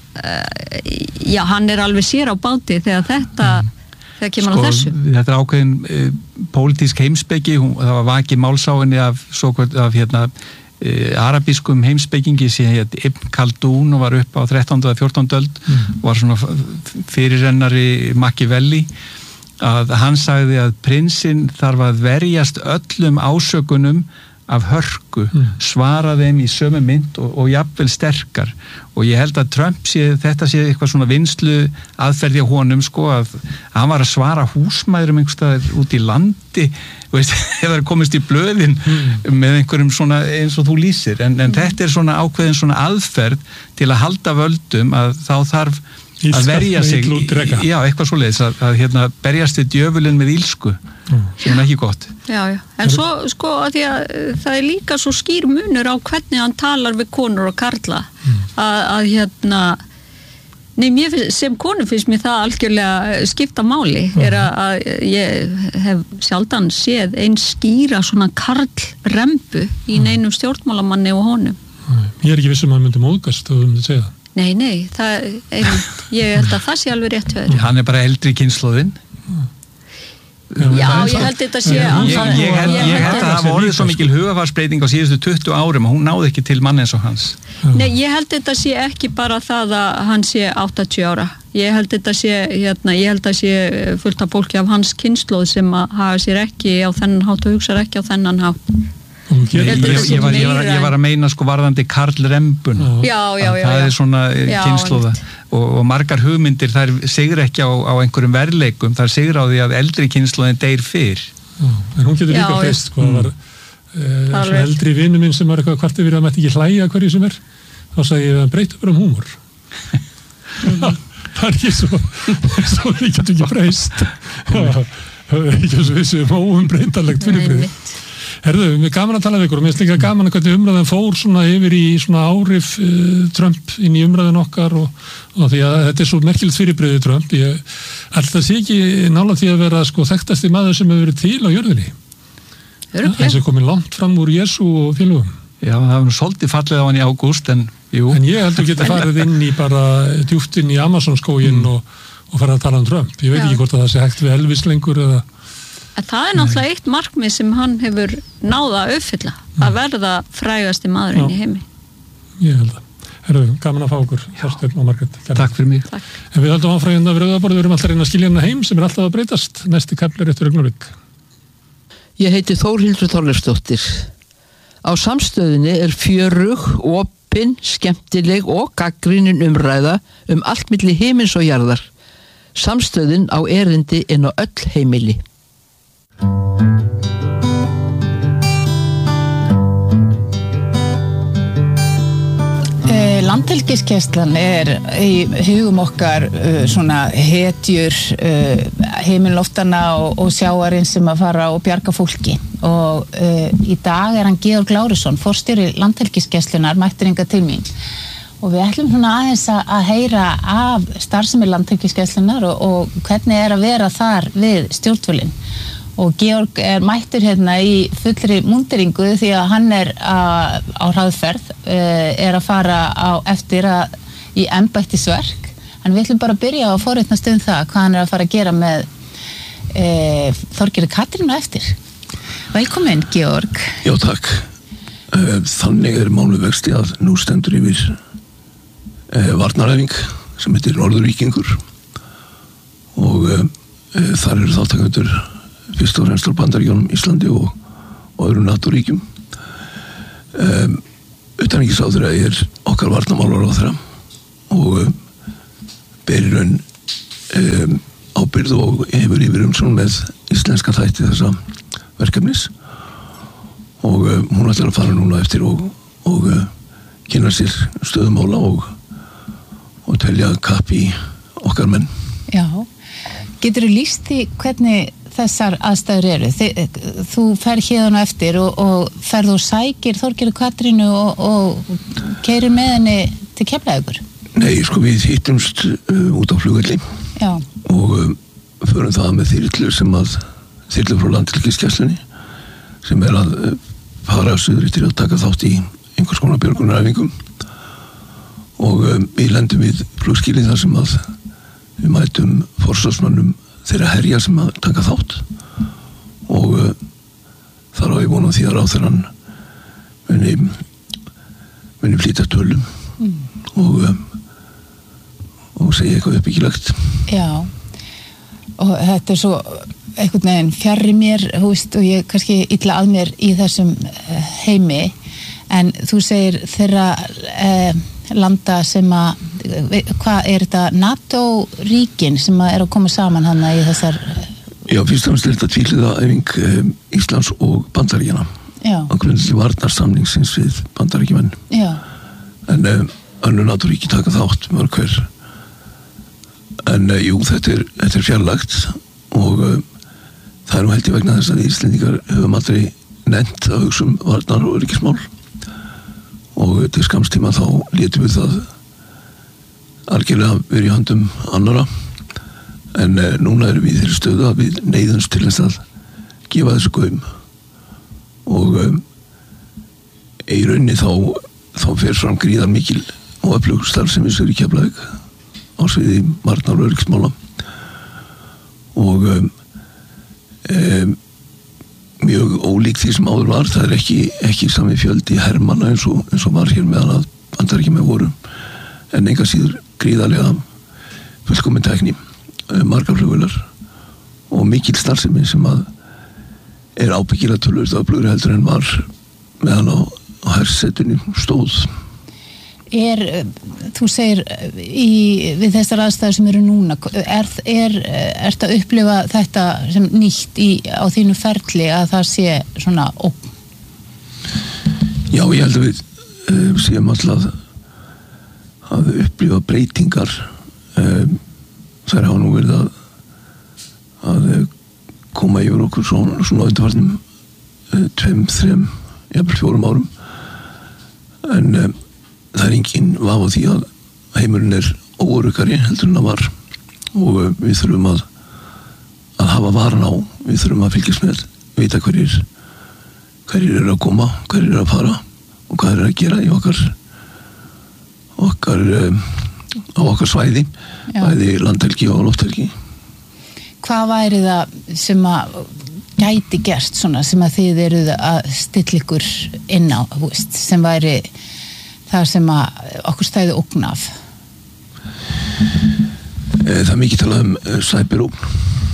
uh, já, hann er alveg sér á báti þegar þetta, mm. þegar kemur sko, á þessu. Þetta er ákveðin uh, pólitísk heimspeki, hún, það var vakið málsáinni af, svo, af hérna, uh, arabískum heimspekingi sem heit Ibn Khaldun og var upp á þrettándu og fjórtándu öld, mm. var svona fyrirrennari Machiavelli, að hann sagði að prinsinn þarf að verjast öllum ásökunum af hörku, mm. svara þeim í sömu mynd og, og jafnvel sterkar, og ég held að Trump sé, þetta sé eitthvað svona vinslu aðferði á honum, sko, að hann var að svara húsmæðurum einhverstaðar út í landi, veist, eða komist í blöðin mm. með einhverjum svona eins og þú lýsir, en, en mm. þetta er svona ákveðin svona aðferð til að halda völdum, að þá þarf að verja sig, já, eitthvað svoleiðis að, að hérna, berjast við djöfulinn með ílsku, mm. sem er ekki gott. Já, já, en svo, sko, að því að það er líka svo skýr munur á hvernig hann talar við konur og karla, mm. að, að hérna, nei, mér, sem konu finnst mér það algjörlega skipta máli, mm. er að, að ég hef sjaldan séð eins skýra svona karlrembu í neinum stjórnmálamanni og honum. Ég er ekki viss um að hann myndi móðgast og þú myndi segja það. Nei, nei, það, einmitt, ég held að það sé alveg rétt höfður. Hann er bara eldri kynslóðin. Já, ég held þetta sé... Ég, ég, ég held, ég held að það hafa orðið svo mikil hugafarsbreyting á síðustu tuttugu árum og hún náði ekki til mann eins og hans. Nei, ég held þetta sé ekki bara það að hann sé áttatíu ára. Ég held þetta sé, hérna, ég held að sé fullt af fólki af hans kynslóð sem að hafa sér ekki á þennan hátt og hugsa ekki á þennan hátt. Ég, ég, ég, var, ég, var, ég var að meina sko varðandi karlrembun, já, já, já, það já. er svona kynslóða og, og margar hugmyndir þær sigra ekki á, á einhverjum verðleikum, þær sigra á því að eldri kynslóðin deyr fyrr. Já, en hún getur líka fyrst sko, það var mm. uh, eldri vinnu minn sem var eitthvað hvart yfir að maður ekki hlæja hverju sem er, þá sagði ég að breyta bara um húmor. Það er ekki svo svo við getum ekki breyst, það er ekki svo við sem óumbreytanlegt fyrirbreyði. Herðu, við erum gaman að tala við ykkur og mér finnst líka gaman að hvernig umræðan fór svona yfir í svona árif uh, Trump inn í umræðan okkar og, og því að þetta er svo merkilegt fyrirbrigði Trump. Ég alltaf sé ekki nála því að vera sko þekktasti maður sem hefur verið til á jörðinni. Þess að komið langt fram úr Jesú og félögum. Já, það var nú svolítið fallið á hann í ágúst, en jú. En ég heldur geta farið inn í bara djúpt inn í Amazonskóginn mm. og, og farið að tala um Trump. Ég veit Já. Ekki hvort að það sé hægt við Elvis lengur eða En það er náttúrulega eitt markmið sem hann hefur náða að uppfylla, að verða frægasti maðurinn Já. Í heimi. Ég held að. Herðu, gaman að fá okkur, Þorsteinn og Margrét. Takk fyrir mig. Takk. En við höldum áfram að Rauðaborð, við erum alltaf reyna að skilja hana heim sem er alltaf að breytast. Næsti kafli er eftir augnablik. Ég heiti Þórhildur Þorleifsdóttir. Á Samstöðinni er fjörug, opin, skemmtileg og gagnrýnin umræða um allt milli himins og jarðar. Samstöðin á erindi inn á öll heimili. Landhelgisgæslan er í hugum okkar uh, svona hetjur uh, heimilloftana og, og sjáarinn sem að fara og bjarga fólki og uh, í dag er hann Georg Lárusson, forstjóri Landhelgisgæslunar, mættur hingað til mín og við ætlum svona aðeins að heyra af starfsemi Landhelgisgæslunar og, og hvernig er að vera þar við stjórnvölinn. Og Georg er mættur hérna í fullri múnderingu því að hann er á, á hraðferð, er að fara á eftir að, í embættisverk. En við ætlum bara að byrja að forritnast um það hvað hann er að fara að gera með e, Þorgerði Katrínu eftir. Velkomin, Georg. Já, takk. Þannig er málið vexti að nú stendur yfir varnaræfing sem heitir Norðurvíkingur og e, þar eru þáttakendur fyrst og fremst á Bandaríkjunum, Íslandi og, og öðrum NATO-ríkjum. Um, utanríkisráðherra er okkar varnarmálaráðherra og um, ber í raun um, ábyrgð og hefur yfir umsjón með íslenska þætti þessa verkefnis og um, hún ætlar að fara núna eftir og, og uh, kynna sér stöðumála og, og telja kapp í okkar menn. Já, getur þú lýst því hvernig þessar aðstæður eru? Þi, þú fer hérna eftir og, og ferð og sækir Þorgerði Katrínu og, og keyrir með henni til Keflavíkur? Nei, sko við hittumst uh, út á flugvelli Já. og um, förum það með þyrlu sem að þyrlu frá Landhelgisgæslunni sem er að uh, fara suður til að taka þátt í einhvers konar björgunaræfingum og um, við lendum við flugskýli þar sem að við mætum forsvarsmönnum þeirra herja sem að taka þátt og uh, þar á ég vonum því að ráðherrann muni muni flýta tölum mm. og um, og segja eitthvað uppbyggilegt. Já, og þetta er svo einhvern veginn fjarri mér, þú veist, og ég kannski illa að mér í þessum heimi, en þú segir þeirra eh, landa sem að, hvað er þetta, NATO-ríkin sem að er að koma saman hana í þessar... Já, fyrst og fremst er þetta tvíhliða æfing um, Íslands og Bandaríkjanna. Já. Á grundvelli varnarsamningsins við Bandaríkjamenn. Já. En um, önnur NATO-ríki taka þátt mörg hver. En uh, jú, þetta er, þetta er fjarlægt og um, það er nú held ég vegna þess að við Íslendingar höfum aldrei nefnt að hugsa um varnar og öryggismál og til skamstíma þá létum við það algjörlega verið í höndum annara en uh, núna erum við í þeirri stöðu að við neyðumst til þess að gefa þessu gaum og um, í rauninni þá, þá fer fram gríðar mikil og öflug starfsemi sem er í Keflavík á sviði varnar og öryggismála og um, um, mjög ólíkt því sem áður var, það er ekki, ekki sami fjöldi hermanna eins og, eins og var hér meðan að Bandaríkjamenn voru en enga síður gríðarlega fullkomin tækni, margar flugvélar og mikil starfsemi sem að er ábyggilega tölvöld öflugri heldur en var meðan á, á hersetunni stóð. Er, þú segir í, við þessar aðstæður sem eru núna, er, er, er þetta að upplifa þetta sem nýtt í, á þínu ferli að það sé svona ógn? Já, ég held að við uh, séum alltaf að upplifa breytingar um, þær hafa nú verið að að koma yfir okkur svona, svona undanfarnum uh, tveim, þrem, jafnvel fjórum árum en um, það er enginn vafa því að heimurinn er óöruggari heldur en það var og við þurfum að að hafa varan á, við þurfum að fylgjast með, vita hverjir hverjir eru að koma, hverjir eru að fara og hvað eru að gera í okkar okkar á okkar svæði, Já. Bæði landhelgi og lofthelgi. Hvað væri það sem að gæti gerst svona sem að þið eruð að stilla ykkur inn á, veist, sem væri það sem að okkur stæði ógn af? Það er mikið talað um cyberógn.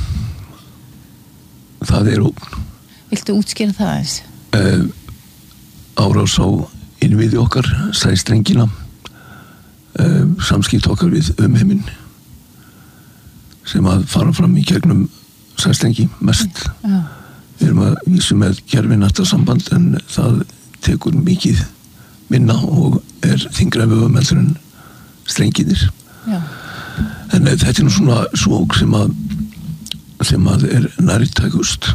Það er ógn. Viltu útskýra það eins? Uh, árás á innviði okkar, sæstrengina, uh, samskipt okkar við umheiminn sem að fara fram í gegnum sæstrengi mest. Já. Við erum að vísu með gerfinættarsamband en það tekur mikið minna og er þyngra við meldur en strenginir. Já. En þetta er nú svona svók sem að sem að er nærtækust.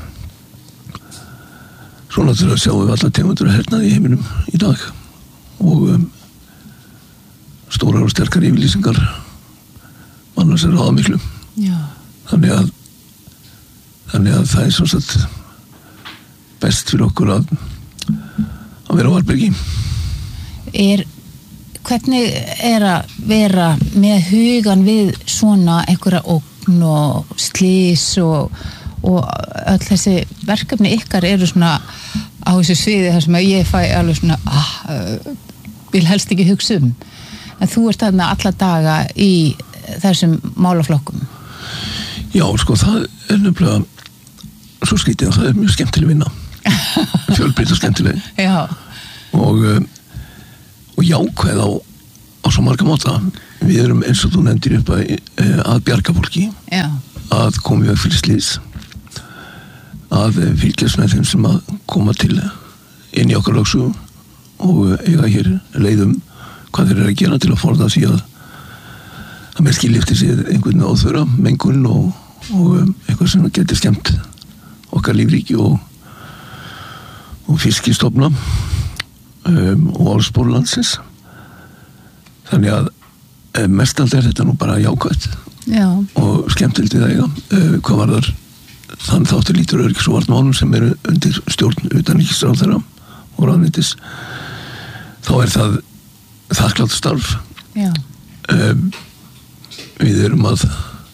Svona til að sjáum við alla tegundur að hernaði í heiminum í dag og um, stórar og sterkar yfirlýsingar annars er ráða miklu. Já. Þannig að þannig að það er svo satt best fyrir okkur að að vera á varbergi. Er, hvernig er að vera með hugan við svona einhverja ógn og slís og, og öll þessi verkefni ykkar eru svona á þessu sviði þar sem að ég fæ alveg svona ah, vil helst ekki hugsa um en þú ert þarna alla daga í þessum málaflokkum. Já, sko, það er nefnilega svo skrítið að það er mjög skemmtileg vinna fjölbreytt og skemmtileg Já. og og jákvæð á, á svo marga máta. Við erum eins og þú nefndir upp að, að bjarga fólki Já. að koma við fyrir slís að fylgjast með þeim sem að koma til inn í okkar lögsögu og eiga hér leiðum hvað þeir eru að gera til að forða því að að með skilifti sér einhvern óþvera, mengun og, og eitthvað sem getur skemmt okkar lífríki og, og fiskistofna um, og orðspor landsins. Þannig að um, mestald er þetta nú bara jákvætt Já. og skemmtilegt við það eiga. Uh, hvað var þar þann þáttur lítur öryggis- og varnarmálum sem eru undir stjórn utanríkisráðherra og ráðuneytis, þá er það þakklátt starf. Já. Um, við erum að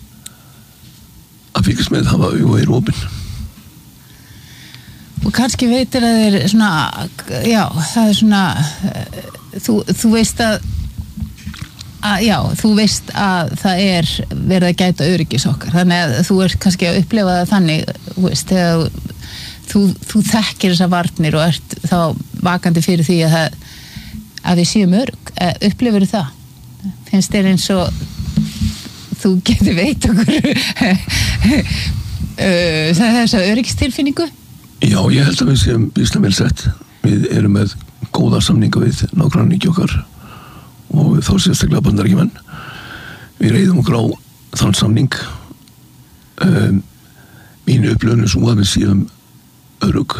að fylgjast með hafa og er opinn. Og kannski veitir að þeir svona, já, það er svona, þú, þú veist að, að, já, þú veist að það er verið að gæta öryggis okkar, þannig að þú ert kannski að upplifa það þannig, þú veist, þegar þú, þú þekkir þessar varnir og ert þá vakandi fyrir því að, það, að við séum örugg, upplifir það? Finnst þér eins og þú getur veit okkur þessa öryggistilfinningu? Já, ég held að við séum býsna vel sett. Við erum með góða samninga við nágrannaríki okkar og þá sérstaklega Bandaríkjamenn. Við reiðum okkur á þann samning. Um, mínu upplifun er svo að við séum örugg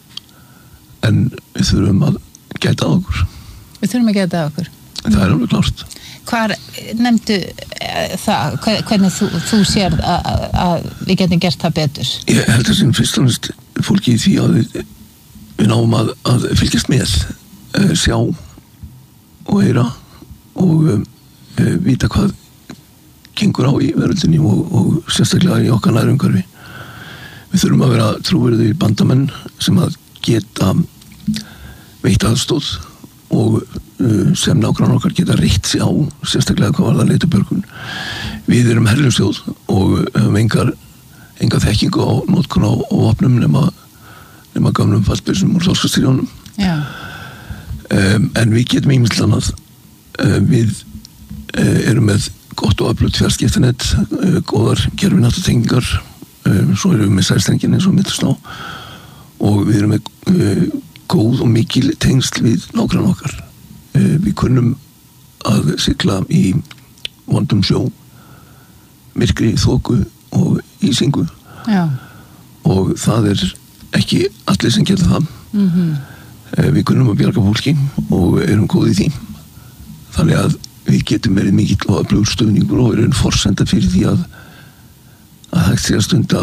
en við þurfum að gæta að okkur. Við þurfum að gæta að okkur. Það er alveg klárt. Hvar nefndu það, hvernig þú, þú sér að, að við getum gert það betur? Ég held að sem fyrst og næst fólki í því að við, við náum að, að fylgjast með, uh, sjá og heyra og uh, vita hvað gengur á í veröldinni og, og sérstaklega í okkar nærumhverfi. Við þurfum að vera trúverðugir bandamenn sem að geta veitt aðstóð og uh, sem nágrannar okkar geta reitt sig á, sérstaklega hvað var það leitubjörgun. Við erum herljósþjóð og höfum engar, enga þekkingu á notkun á vopnum nema, nema gamlum fastbyrsum úr þorskastyrjónum. Já. Um, en við getum ýmislegt annað. Uh, við uh, erum með gott og öflugt fjarskiptanet, uh, góðar gerfináttutengingar, uh, svo erum við með sælstrengin eins og mittast á og við erum með uh, góð og mikil tengsl við nágrannar okkar. Uh, við kunnum að sigla í vondum sjó, myrkri, þoku og ísingu. Já. Og það er ekki allir sem geta það. Mm-hmm. Uh, við kunnum að bjarga fólki og erum góð í því. Þannig að við getum verið mikill og öflugur stuðningur og erum forsenda fyrir því að að hægt sé að stunda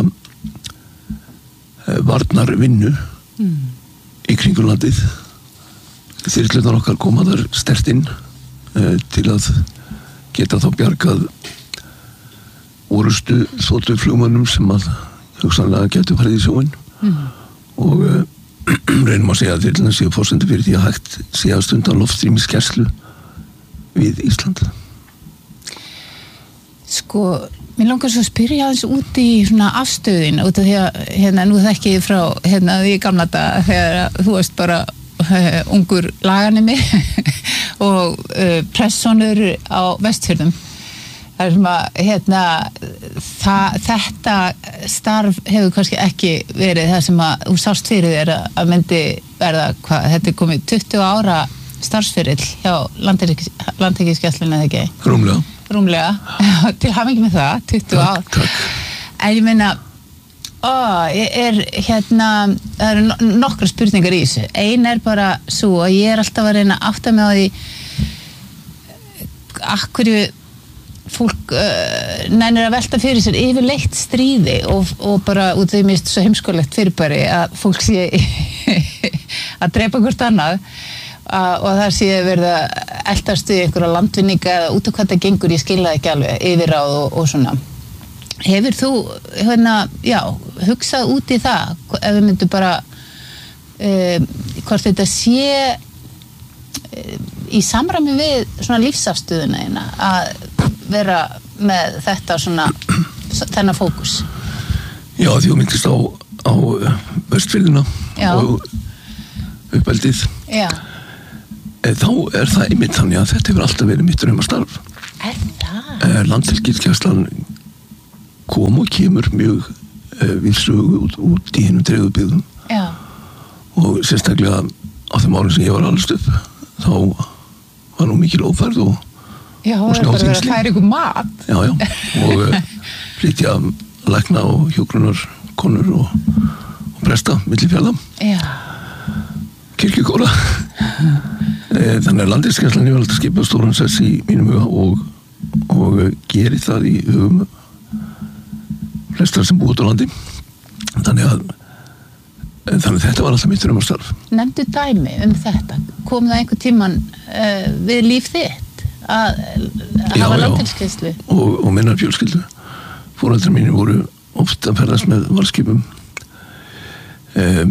uh, varnar vinnu mm. í kringur landið. Þyrlurnar okkar koma þar sterkt inn uh, til að geta þá bjargað orustu þóttu flugmönnum sem að hugsanlega getur farið í sjóin mm. og uh, reynum að segja að þyrlurnar séu forsendur fyrir því að hægt sé að stunda loftrýmisgæslu við Ísland. Sko, mér langar svo að spyrja aðeins út í svona afstöðin út af því að hérna nú þekki ég frá hérna því gamla daga þegar þú varst bara uh, ungur laganemi og uh, pressonur á Vestfjörðum. Það er sem að hérna það, þetta starf hefur kannski ekki verið það sem að þú sást fyrir þér að myndi verða hvað, þetta er komið tuttugu ára starfsferill hjá Landhelgisgæslunni eða ekki? Rúmlega. Rúmlega, til hamingi með það, tuttugu ár. Takk, takk. En ég meina, ó, ég er hérna, það eru nokkra spurningar í þessu. Ein er bara svo að ég er alltaf að reyna að átta mig á því akkurju fólk uh, nennir að velta fyrir sér yfirleitt stríði og, og bara út af því mér er svo heimskulegt fyrirbæri að fólk sé að drepa hvort annað Uh, og það sé verið að eltast við einhverja landvinninga eða út af hvað það gengur, ég skil það ekki alveg, yfirráð og, og svona. hefur þú hérna, já, hugsað út í það ef við myndum bara um, hvort þetta sé um, í samræmi við svona lífsafstöðuna eina að vera með þetta svona þennan fókus? Já, því þú myndist á, á Vestfirðina og uppeldið. Já. Þá er það einmitt þannig að þetta hefur alltaf verið mitt draumastarf. Er það? Landhelgisgæslan kom og kemur mjög uh, við sögu út, út í hinum dreifðu byggðum. Já. Og sérstaklega á þeim árum sem ég var alveg upp, þá var nú mikil ófærð og, já, og snjóþyngsli. Já, það er bara að færa ykkur mat. Já, já, og uh, flytja lækna og hjúkrunar konur og, og presta milli fjalla. Já. Kirkjukóra. Þannig að landhelgisgæslan hefur alltaf skipað stóran sess í mínum huga og, og gerir það í hugum flestar sem búið út á landi. Þannig að, þannig að þetta var alltaf mitt draumastarf. Nefndu dæmi um þetta. Kom það einhver tíman uh, við líf þitt að, að hafa landhelgisgæslu? Já, og, og minnar fjölskyldu. Foreldrar mínir voru oft að ferðast með varðskipum. Um,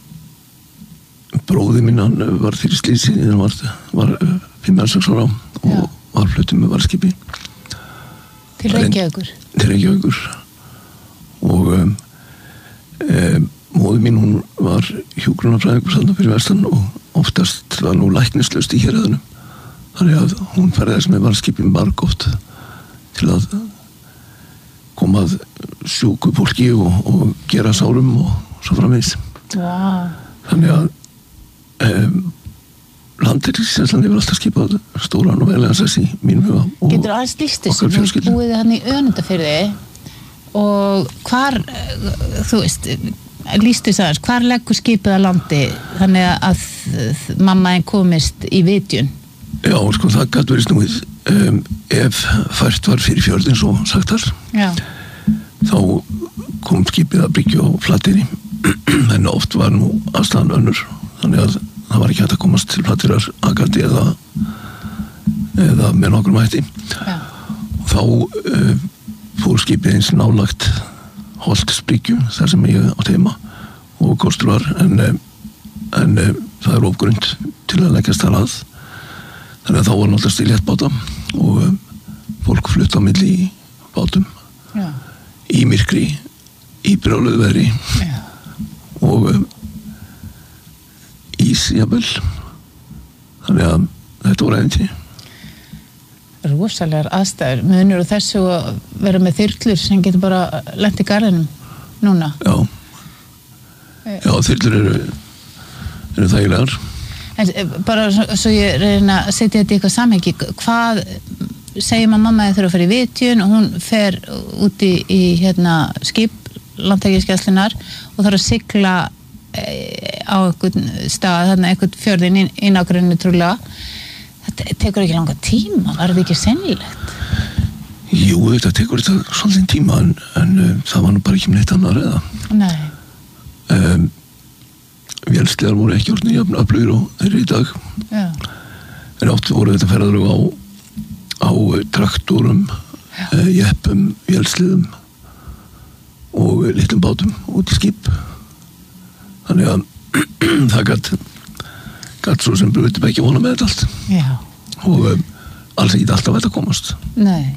bróði minn, hann var fyrir slísi, hann var, var fimm eða sex ára og já. Var fluttur með varðskipi. Til Reykjavíkur? Til Reykjavíkur. Og um, um, móði mín, hún var hjúkrunarfræðingur þarna fyrir vestan og oftast var nú læknislaust í héraðinu. Þannig að hún ferðist með varðskipi margoft til að koma að sjúku fólki og, og gera sárum og svo framvegis. Wow. Þannig að um, landhelgisgæslan hefur alltaf skipað stóran og veglegan sess í mínum huga. Getur aðeins lýst þessu, þú búið hann í Önundarfirði og hvar, þú veist, lýst þessu aðeins, hvar leggur skipið að landi þannig að mamma einn komist í vitjun? Já, sko, það gæti verið snúið um, ef fært var fyrir fjörðin svo sagt þar. Já. Þá kom skipið að bryggju á Flateyri en oft var nú aðstæðan önnur þannig að það var ekki hægt að komast til Flateyrar akandi eða eða með nokkrum hætti. Já. Og þá uh, fór skipið eins nálagt Holtsbryggju þar sem ég átti heima og kostur var en, en það er ofgrund til að leggjast þar að þannig að þá var náttúrulega til léttbáta og um, fólk flutt á milli í bátum. Já. Í myrkri, í brjáluðu veðri og um, ís jafnvel. Þannig að þetta voru ævintýri. Rosalegar aðstæður. Munur og þessu að vera með þyrlur sem getur bara lent í garðinum núna. Já. Já, þyrlur eru, eru þægilegar. En bara svo, svo ég reyna að setja þetta í eitthvað samhengi. Hvað segir maður mamma að þurfa að fara í vitjun og hún fer út í, í hérna, skip landhelgisgæslunnar og þarf að sigla e, á einhvern stað, þarna einhvern fjörðin í, í nágrunni trúlega. Þetta tekur ekki langa tíma, var þetta ekki sennilegt? Jú, þetta tekur þetta svolítið tíma en, en um, það var nú bara ekki um neitt annar eða. Nei. Um, Vélslegar voru ekki orðnir jafn öflugir og þeir eru í dag. Já. En oft voru þetta ferðalög á, á traktorum, uh, jeppum, vélsliðum og litlum bátum út í skip. Þannig að það gætt gætt svo sem brutum ekki vona með þetta allt. Já. Og um, alls ekki alltaf þetta komast. Nei.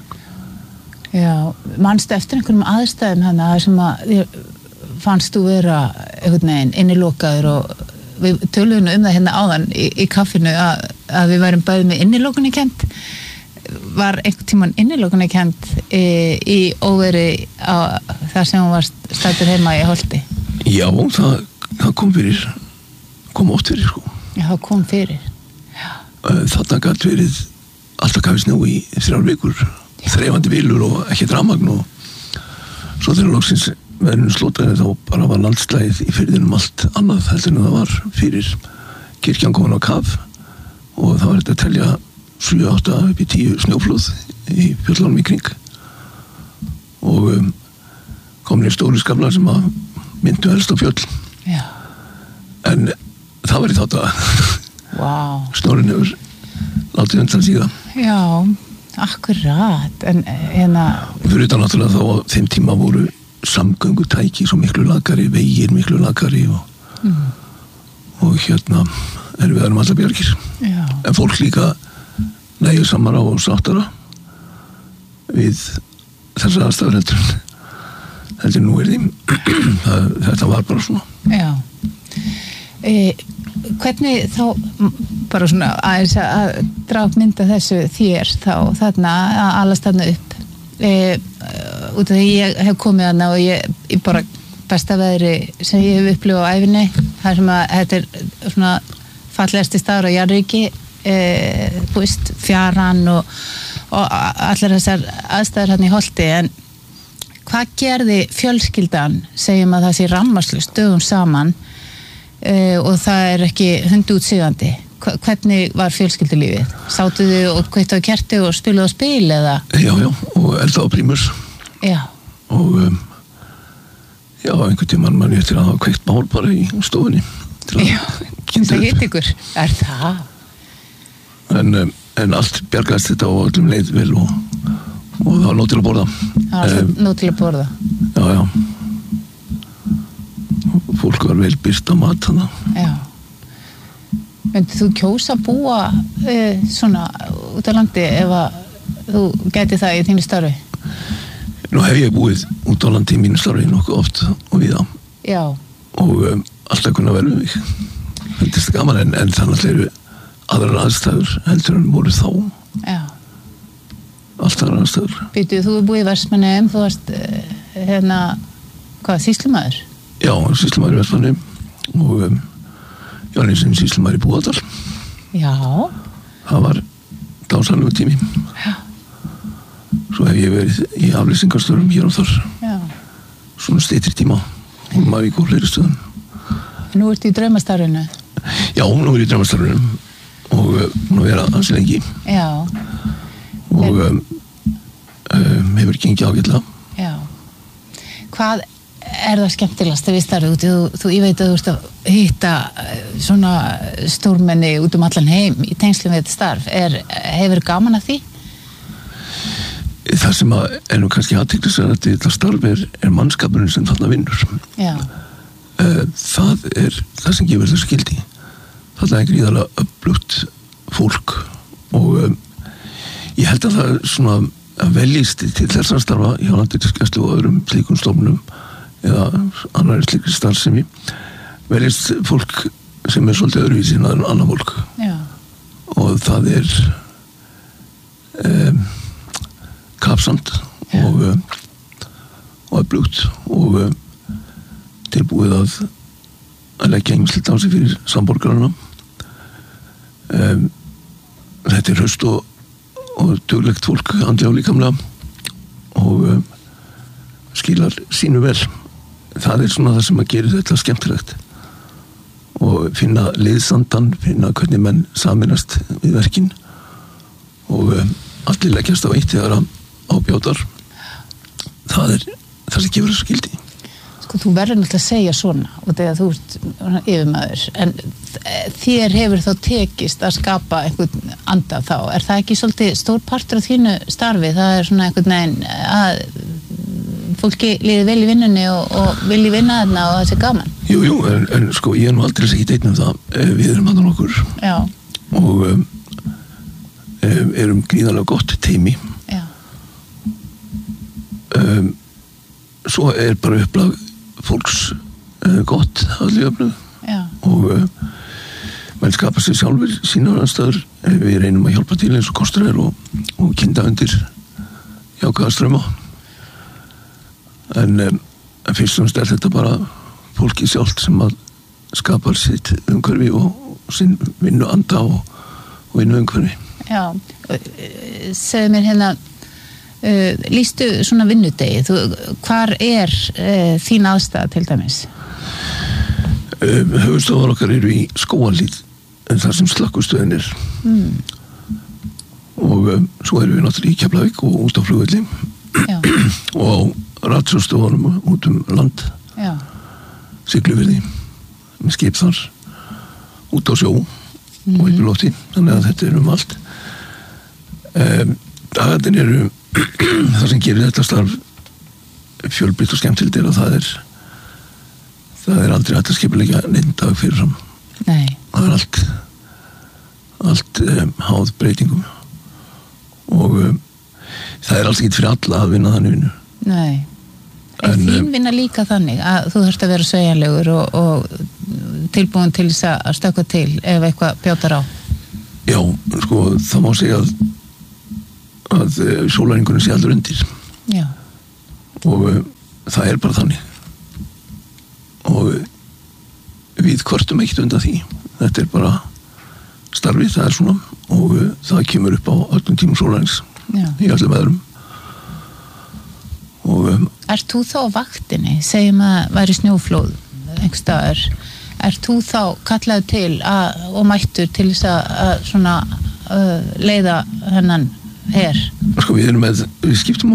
Já, manstu eftir einhverjum aðstæðum hana sem að þér fannst þú vera einhvern veginn innilokaður og við töluðum um það hérna áðan í, í kaffinu að, að við værum bæðið með innilokunni kent. Var einhvern tímann innilokunni kent í, í óveri á þar sem hún var stættur heima í Holti? Já, það, það kom fyrir kom oft fyrir sko. Já, það kom fyrir. Já. Þarna gætt verið alltaf gafið snjó í þrjár vikur, þreifandi vilur og ekki dramagn og svo þegar loksins verðinu slótaði þá bara var landslægið í firðinum allt annað heldur en það var fyrir kirkjan komin á kaf og það var þetta að telja sjö átta upp í tíu snjóflóð í fjöllunum í kring og um, komin í stóri skaflar sem að myndu helst á fjöll. Já. En það var í þátt að wow. Snorrin hefur látið undan síðan. Já, akkurat, en hérna fyrir þetta náttúrulega þá á þeim tíma voru samgöngutæki svo miklu lakari, vegir miklu lakari og, mm. og hérna erum við erum allar bjargir. Já. En fólk líka nægir samara og sáttara við þessar aðstæður heldur heldur nú er því það, þetta var bara svona. Já. E, hvernig þá bara svona aðeins að draga upp mynda þessu þér þá þarna að alast þarna upp e, út af því ég hef komið þarna og ég, ég bara besta veðri sem ég hef upplifað á æfinni þar sem að þetta er svona fallegasti staður á jarðríki e, búist fjaran og, og allar þessar aðstæður hérna í Holti en hvað gerði fjölskyldan segjum að það sé rammarslaust dögum saman e, og það er ekki hundu út sigandi hvernig var fjölskyldulífið? Sátuðu og kveittu á kerti og spiluðu á spil eða? Já, já, og elda á prímus. Já. Og um, já, einhvern tímann mann ég til að hafa kveikt mál bara í stofunni. Já, það hitt ykkur. Er það? En, um, en allt bjargaðist þetta og öllum leið vel og, og það var nóg til að borða. Það var um, nóg til að borða? Já, já. Og fólk var vel byrt á mat þarna. Já. Myndið þú kjósa að búa e, svona út á landi ef að þú gæti það í þínu starfi? Nú hef ég búið út á landi í mínu starfi nokkuð oft og við á. Já. Og um, alltaf kunna vel við mig. Þetta er gaman en, en þannig eru aðrar aðstæður heldur en voru þá. Já. Alltaf aðrar aðstæður. Býtuð, þú er búið í Vestmannaeyjum, þú varst hérna, hvað, sýslumaður? Já, sýslumaður í Vestmannaeyjum og um, ég var eins og sýslumaður í Búadal. Já. Það var dásamlegu tími. Já. Svo hef ég verið í aflýsingarstörfum hér og þar. Já. Svona styttri tíma. Hólmavík og fleiri stöðum. Nú ertu í draumastarfinu? Já, nú er ég í draumastarfinu og hún uh, að vera ansi lengi. Já. Og um, um, hefur gengið ágætlega. Já. Hvað er það skemmtilegast að við starfum út þú, þú, ég veit að þú ert að hitta svona stórmenni út um allan heim í tengslum við þetta starf er, hefur gaman að því? Það sem að er nú kannski aðteklisverðandi að þetta starf er, er mannskapurinn sem þarna vinnur. Já. Það er það sem gefur þessu gildi. Það er gríðarlega öflugt fólk og um, ég held að það svona að veljist til þess að starfa hjá Landhelgisgæslu og öðrum slíkum stofnunum eða annar slikri starfsemi veljast fólk sem er svolítið öðruvísi en annar fólk. Já. Og það er um, kapsamt og, um, og öflugt og um, tilbúið að að leggja ýmislegt á sig fyrir samborgarana. Um, þetta er hraust og, og duglegt fólk andlega og líkamlega og um, skilar sínu vel. Það er svona það sem að gera þetta skemmtilegt og finna liðsandan, finna hvernig menn saminast við verkin og um, allir leggjast á eitt þegar á bjátar. Það er það sem gefur þessu gildi. Sko, þú verður náttúrulega að segja svona og þegar þú ert yfirmaður en þér hefur þá tekist að skapa einhvern anda þá. Er það ekki svolítið stór partur af þínu starfi? Það er svona einhvern veginn að fólki líði vel í vinnunni og, og vilji vinna þarna og það sé gaman. Jú, jú, en, en sko ég er nú aldrei ekki einn um það. Við erum andan okkur. Já. Og um, erum gríðarlega gott teymi. Já. Um, svo er bara upplag fólks uh, gott allir öfnug. Já. Og uh, menn skapa sér sjálfur sínar aðstæður. Við reynum að hjálpa til eins og kostur er og, og kynda undir jákvæða ströma. En, um, en fyrst og fremst er þetta bara fólki sjálft sem að skapar sitt umhverfi og, og sinn vinnu anda og, og vinnu umhverfi. Já, segðu mér hérna uh, lýstu svona vinnudegi þú, hvar er uh, þín aðstæða til dæmis? Um, höfustofar okkar eru í Skógarhlíð en það sem slökkvistöðin er mm. og um, svo erum við náttúrulega í Keflavík og út á flugvelli og á ratsjóðstofunum út um land. Já. Siglufirði með skip þar út á sjó mm. og upp í lofti, þannig að þetta er um allt. Um, dagarnir eru það sem gerir þetta starf fjölbreytt og skemmtilegt er að það er það er aldrei hægt að skipuleggja neinn dag fyrirfram. Nei. Það er allt allt um, háð breytingum og um, það er alls ekki fyrir alla að vinna þannig vinnu. Nei. En þín vinna líka þannig að þú þurft að vera sveigjanlegur og, og tilbúin til þess að stökkva til ef eitthvað bjátar á. Já, sko, það má segja að að sólarhringurinn sé allur undir. Já. Og uh, það er bara þannig. Og uh, við kvartum ekkert undan því. Þetta er bara starfið, það er svona og uh, það kemur upp á öllum tímum sólarhrings í öllum veðrum. Og um, Ert þú þá á vaktinni, segjum að væri snjóflóð einhvers staðar, ert þú þá kallaður til að, og mættur til þess að, að svona uh, leiða hennan her? Sko við erum með, við skiptum